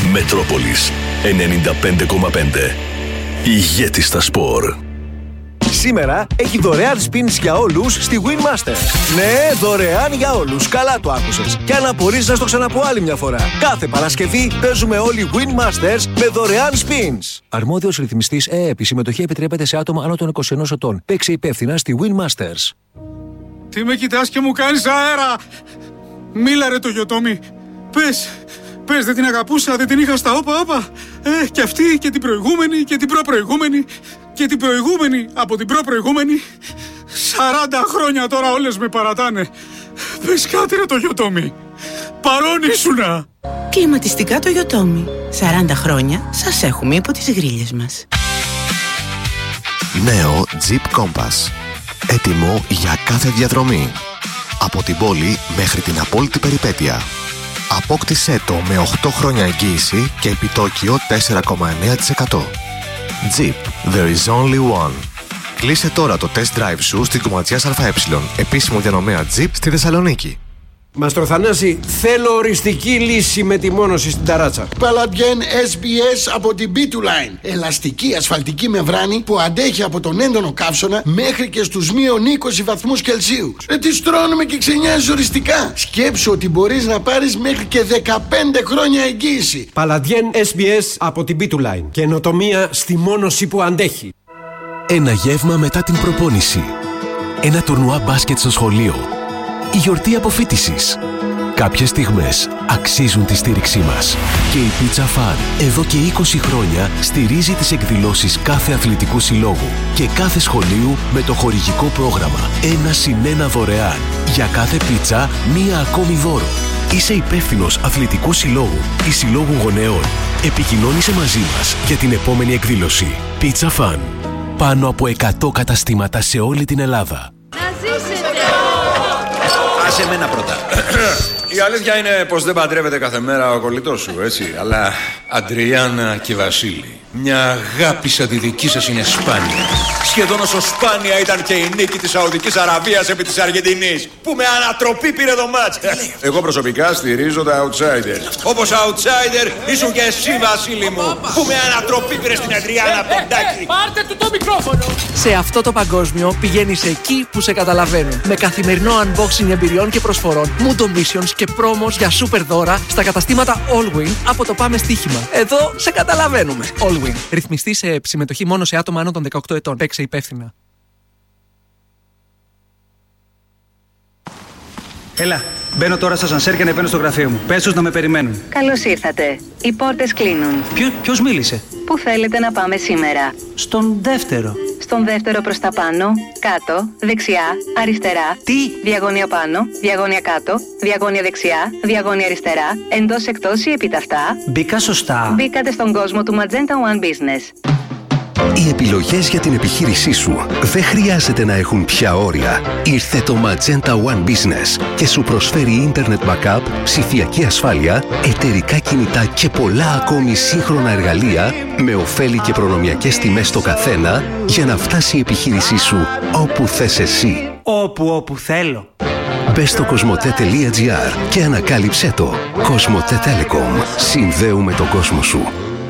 Μετρόπολης 95,5. Ηγέτης στα σπορ. Σήμερα έχει δωρεάν spins για όλους στη Winmasters. Ναι, δωρεάν για όλους. Καλά το άκουσες. Και αν απορείς να στο ξαναπώ άλλη μια φορά. Κάθε Παρασκευή παίζουμε όλοι Winmasters με δωρεάν spins. Αρμόδιος ρυθμιστής ΕΕΠ. Η συμμετοχή επιτρέπεται σε άτομα άνω των 21 ετών. Παίξε υπεύθυνα στη Winmasters. Τι με κοιτάς και μου κάνεις αέρα! Μίλα ρε το Γιωτόμι. Πες, δεν την αγαπούσα, δεν την είχα στα όπα. Και αυτή και την προηγούμενη και την προπροηγούμενη και την προηγούμενη από την προπροηγούμενη. 40 χρόνια τώρα όλες με παρατάνε. Πες κάτι ρε το Γιωτόμι. Παρόν ήσουνα. Κλιματιστικά το Γιωτόμι. 40 χρόνια σας έχουμε υπό τις γρίλες μας. Νέο Jeep Compass. Έτοιμο για κάθε διαδρομή. Από την πόλη μέχρι την απόλυτη περιπέτεια. Απόκτησέ το με 8 χρόνια εγγύηση και επιτόκιο 4,9%. Jeep. There is only one. Κλείσε τώρα το test drive σου στην Κομματζιάς ΑΕ, επίσημο διανομέα Jeep στη Θεσσαλονίκη. Μαστροθανάση, θέλω οριστική λύση με τη μόνωση στην ταράτσα. Παλαντιέν SBS από την B2Line. Ελαστική ασφαλτική μεμβράνη που αντέχει από τον έντονο καύσωνα μέχρι και στους μείον 20 βαθμούς Κελσίου. Τι στρώνουμε και ξενιάζεις οριστικά. Σκέψου ότι μπορείς να πάρεις μέχρι και 15 χρόνια εγγύηση. Παλαντιέν SBS από την B2Line. Καινοτομία στη μόνωση που αντέχει. Ένα γεύμα μετά την προπόνηση. Ένα τουρνουά μπάσκετ στο σχολείο. Η γιορτή αποφοίτησης. Κάποιες στιγμές αξίζουν τη στήριξή μας. Και η Pizza Fun εδώ και 20 χρόνια στηρίζει τις εκδηλώσεις κάθε αθλητικού συλλόγου και κάθε σχολείου με το χορηγικό πρόγραμμα 1+1 δωρεάν. Για κάθε πίτσα, μία ακόμη δώρο. Είσαι υπεύθυνος αθλητικού συλλόγου ή συλλόγου γονέων. Επικοινώνησε μαζί μας για την επόμενη εκδήλωση. Pizza Fun. Πάνω από 100 καταστήματα σε όλη την Ελλάδα. Άσε μένα πρώτα. Η αλήθεια είναι πως δεν παντρεύεται κάθε μέρα ο κολλητός σου, έτσι. Αλλά Αντριάννα και Βασίλη, μια αγάπη σαν τη δική σας είναι σπάνια. Σχεδόν όσο σπάνια ήταν και η νίκη της Σαουδικής Αραβίας επί της Αργεντινής, που με ανατροπή πήρε το μάτς. Εγώ προσωπικά στηρίζω τα outsider. Όπως outsider ήσουν και εσύ, Βασίλη μου, που με ανατροπή πήρε στην Αντριάννα Ποντάκη. Πάρτε του το μικρόφωνο. Σε αυτό το παγκόσμιο πηγαίνεις εκεί που σε καταλαβαίνουν. Με καθημερινό unboxing εμπειριών και προσφορών, Mundo Missions και πρόμος για super δώρα στα καταστήματα Allwin από το Πάμε Στοίχημα. Εδώ σε καταλαβαίνουμε. Allwin. Ρυθμιστή σε συμμετοχή μόνο σε άτομα άνω των 18 ετών. Παίξε υπεύθυνα. Έλα, μπαίνω τώρα στα σανσέρ και ανεβαίνω στο γραφείο μου. Πες τους να με περιμένουν. Καλώς ήρθατε. Οι πόρτες κλείνουν. Ποιος μίλησε? Πού θέλετε να πάμε σήμερα? Στον δεύτερο. Στον δεύτερο προς τα πάνω, κάτω, δεξιά, αριστερά. Τι? Διαγώνια πάνω, διαγώνια κάτω, διαγώνια δεξιά, διαγώνια αριστερά, εντός εκτός ή επιταυτά. Μπήκα σωστά. Μπήκατε στον κόσμο του Magenta One Business. Οι επιλογές για την επιχείρησή σου δεν χρειάζεται να έχουν πια όρια. Ήρθε το Magenta One Business και σου προσφέρει Internet Backup, ψηφιακή ασφάλεια, εταιρικά κινητά και πολλά ακόμη σύγχρονα εργαλεία με ωφέλη και προνομιακές τιμές στο καθένα για να φτάσει η επιχείρησή σου όπου θες εσύ. Όπου θέλω. Μπες στο cosmote.gr και ανακάλυψέ το. Cosmote Telecom. Συνδέουμε τον κόσμο σου.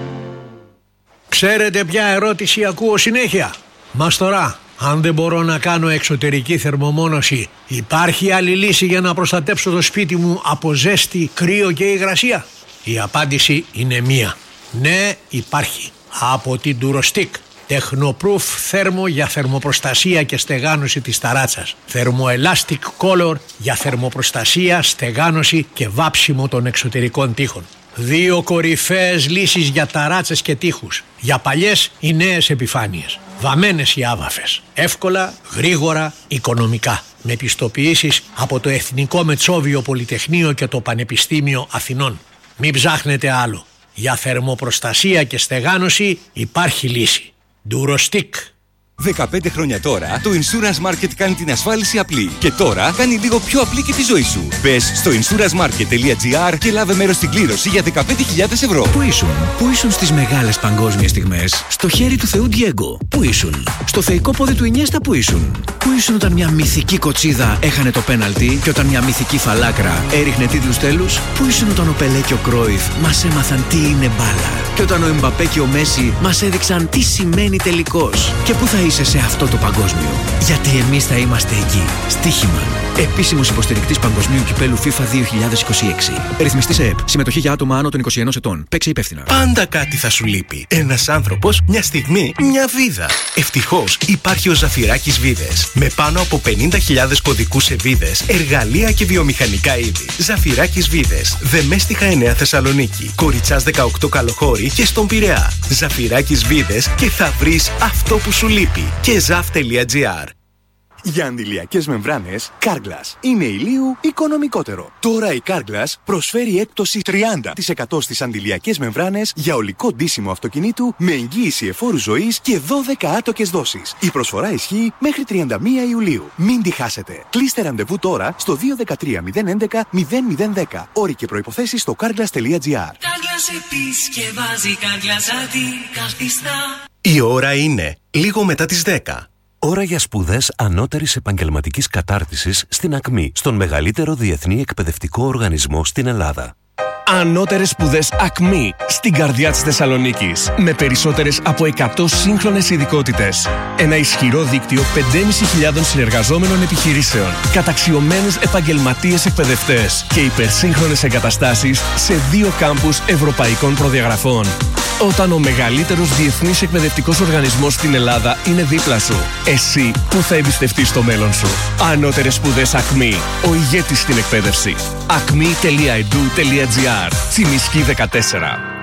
Ξέρετε ποια ερώτηση ακούω συνέχεια? Μαστορά, αν δεν μπορώ να κάνω εξωτερική θερμομόνωση, υπάρχει άλλη λύση για να προστατέψω το σπίτι μου από ζέστη, κρύο και υγρασία? Η απάντηση είναι μία. Ναι, υπάρχει. Από την Durostick. Technoproof θέρμο για θερμοπροστασία και στεγάνωση της ταράτσας. Thermoelastic Color για θερμοπροστασία, στεγάνωση και βάψιμο των εξωτερικών τοίχων. 2 κορυφαίες λύσεις για ταράτσες και τοίχους. Για παλιές ή νέες επιφάνειες. Βαμμένες οι άβαφες. Εύκολα, γρήγορα, οικονομικά. Με πιστοποιήσεις από το Εθνικό Μετσόβιο Πολυτεχνείο και το Πανεπιστήμιο Αθηνών. Μην ψάχνετε άλλο. Για θερμοπροστασία και στεγάνωση υπάρχει λύση. Durostick. 15 χρόνια τώρα, το Insurance Market κάνει την ασφάλιση απλή. Και τώρα κάνει λίγο πιο απλή και τη ζωή σου. Μπες στο insurancemarket.gr και λάβε μέρος στην κλήρωση για 15.000 ευρώ. Πού ήσουν στις μεγάλες παγκόσμιες στιγμές? Στο χέρι του Θεού Ντιέγκο. Πού ήσουν? Στο θεϊκό πόδι του Ινιέστα. Πού ήσουν όταν μια μυθική κοτσίδα έχανε το πέναλτι και όταν μια μυθική φαλάκρα έριχνε τίτλους τέλους? Πού ήσουν όταν ο Πελέ και ο Κρόιφ μας έμαθαν τι είναι μπάλα? Και όταν ο Εμπαπέ και ο Μέση μας έδειξαν τι σημαίνει τελικός? Και πού θα είσαι σε αυτό το παγκόσμιο. Γιατί εμείς θα είμαστε εκεί. Στοίχημαν. Επίσημος υποστηρικτής παγκοσμίου κυπέλου FIFA 2026. Ρυθμιστής ΕΕΠ. Συμμετοχή για άτομα άνω των 21 ετών. Παίξε υπεύθυνα. Πάντα κάτι θα σου λείπει. Ένας άνθρωπος, μια στιγμή, μια βίδα. Ευτυχώς υπάρχει ο Ζαφυράκης Βίδες. Με πάνω από 50.000 κωδικούς σε βίδες, εργαλεία και βιομηχανικά είδη. Ζαφυράκης Βίδες. Δεμέστιχα 9 Θεσσαλονίκη. Κοριτσάς 18 Καλοχώρη και στον Πειραιά. Ζαφυράκης Βίδες και θα βρεις αυτό που σου λείπει. Και zaf.gr. Για αντιλιακές μεμβράνες, Carglass είναι ηλίου οικονομικότερο. Τώρα η Carglass προσφέρει έκπτωση 30% στις αντιλιακές μεμβράνες για ολικό ντύσιμο αυτοκινήτου με εγγύηση εφόρου ζωής και 12 άτοκες δόσεις. Η προσφορά ισχύει μέχρι 31 Ιουλίου. Μην τη χάσετε. Κλείστε ραντεβού τώρα στο 213 011 0010. Όροι και προϋποθέσεις στο carglass.gr. Η ώρα είναι λίγο μετά τις 10. Ώρα για σπουδές ανώτερης επαγγελματικής κατάρτισης στην ΑΚΜΗ, στον μεγαλύτερο διεθνή εκπαιδευτικό οργανισμό στην Ελλάδα. Ανώτερες σπουδές ΑΚΜΗ, στην καρδιά της Θεσσαλονίκης, με περισσότερες από 100 σύγχρονες ειδικότητες. Ένα ισχυρό δίκτυο 5.500 συνεργαζόμενων επιχειρήσεων, καταξιωμένους επαγγελματίες εκπαιδευτές και υπερσύγχρονες εγκαταστάσεις σε 2 κάμπους ευρωπαϊκών προδιαγραφών. Όταν ο μεγαλύτερος διεθνής εκπαιδευτικός οργανισμός στην Ελλάδα είναι δίπλα σου, εσύ που θα εμπιστευτείς το μέλλον σου. Ανώτερες σπουδές ΑΚΜΗ, ο ηγέτης στην εκπαίδευση. acme.edu.gr. Τσιμισκή 14.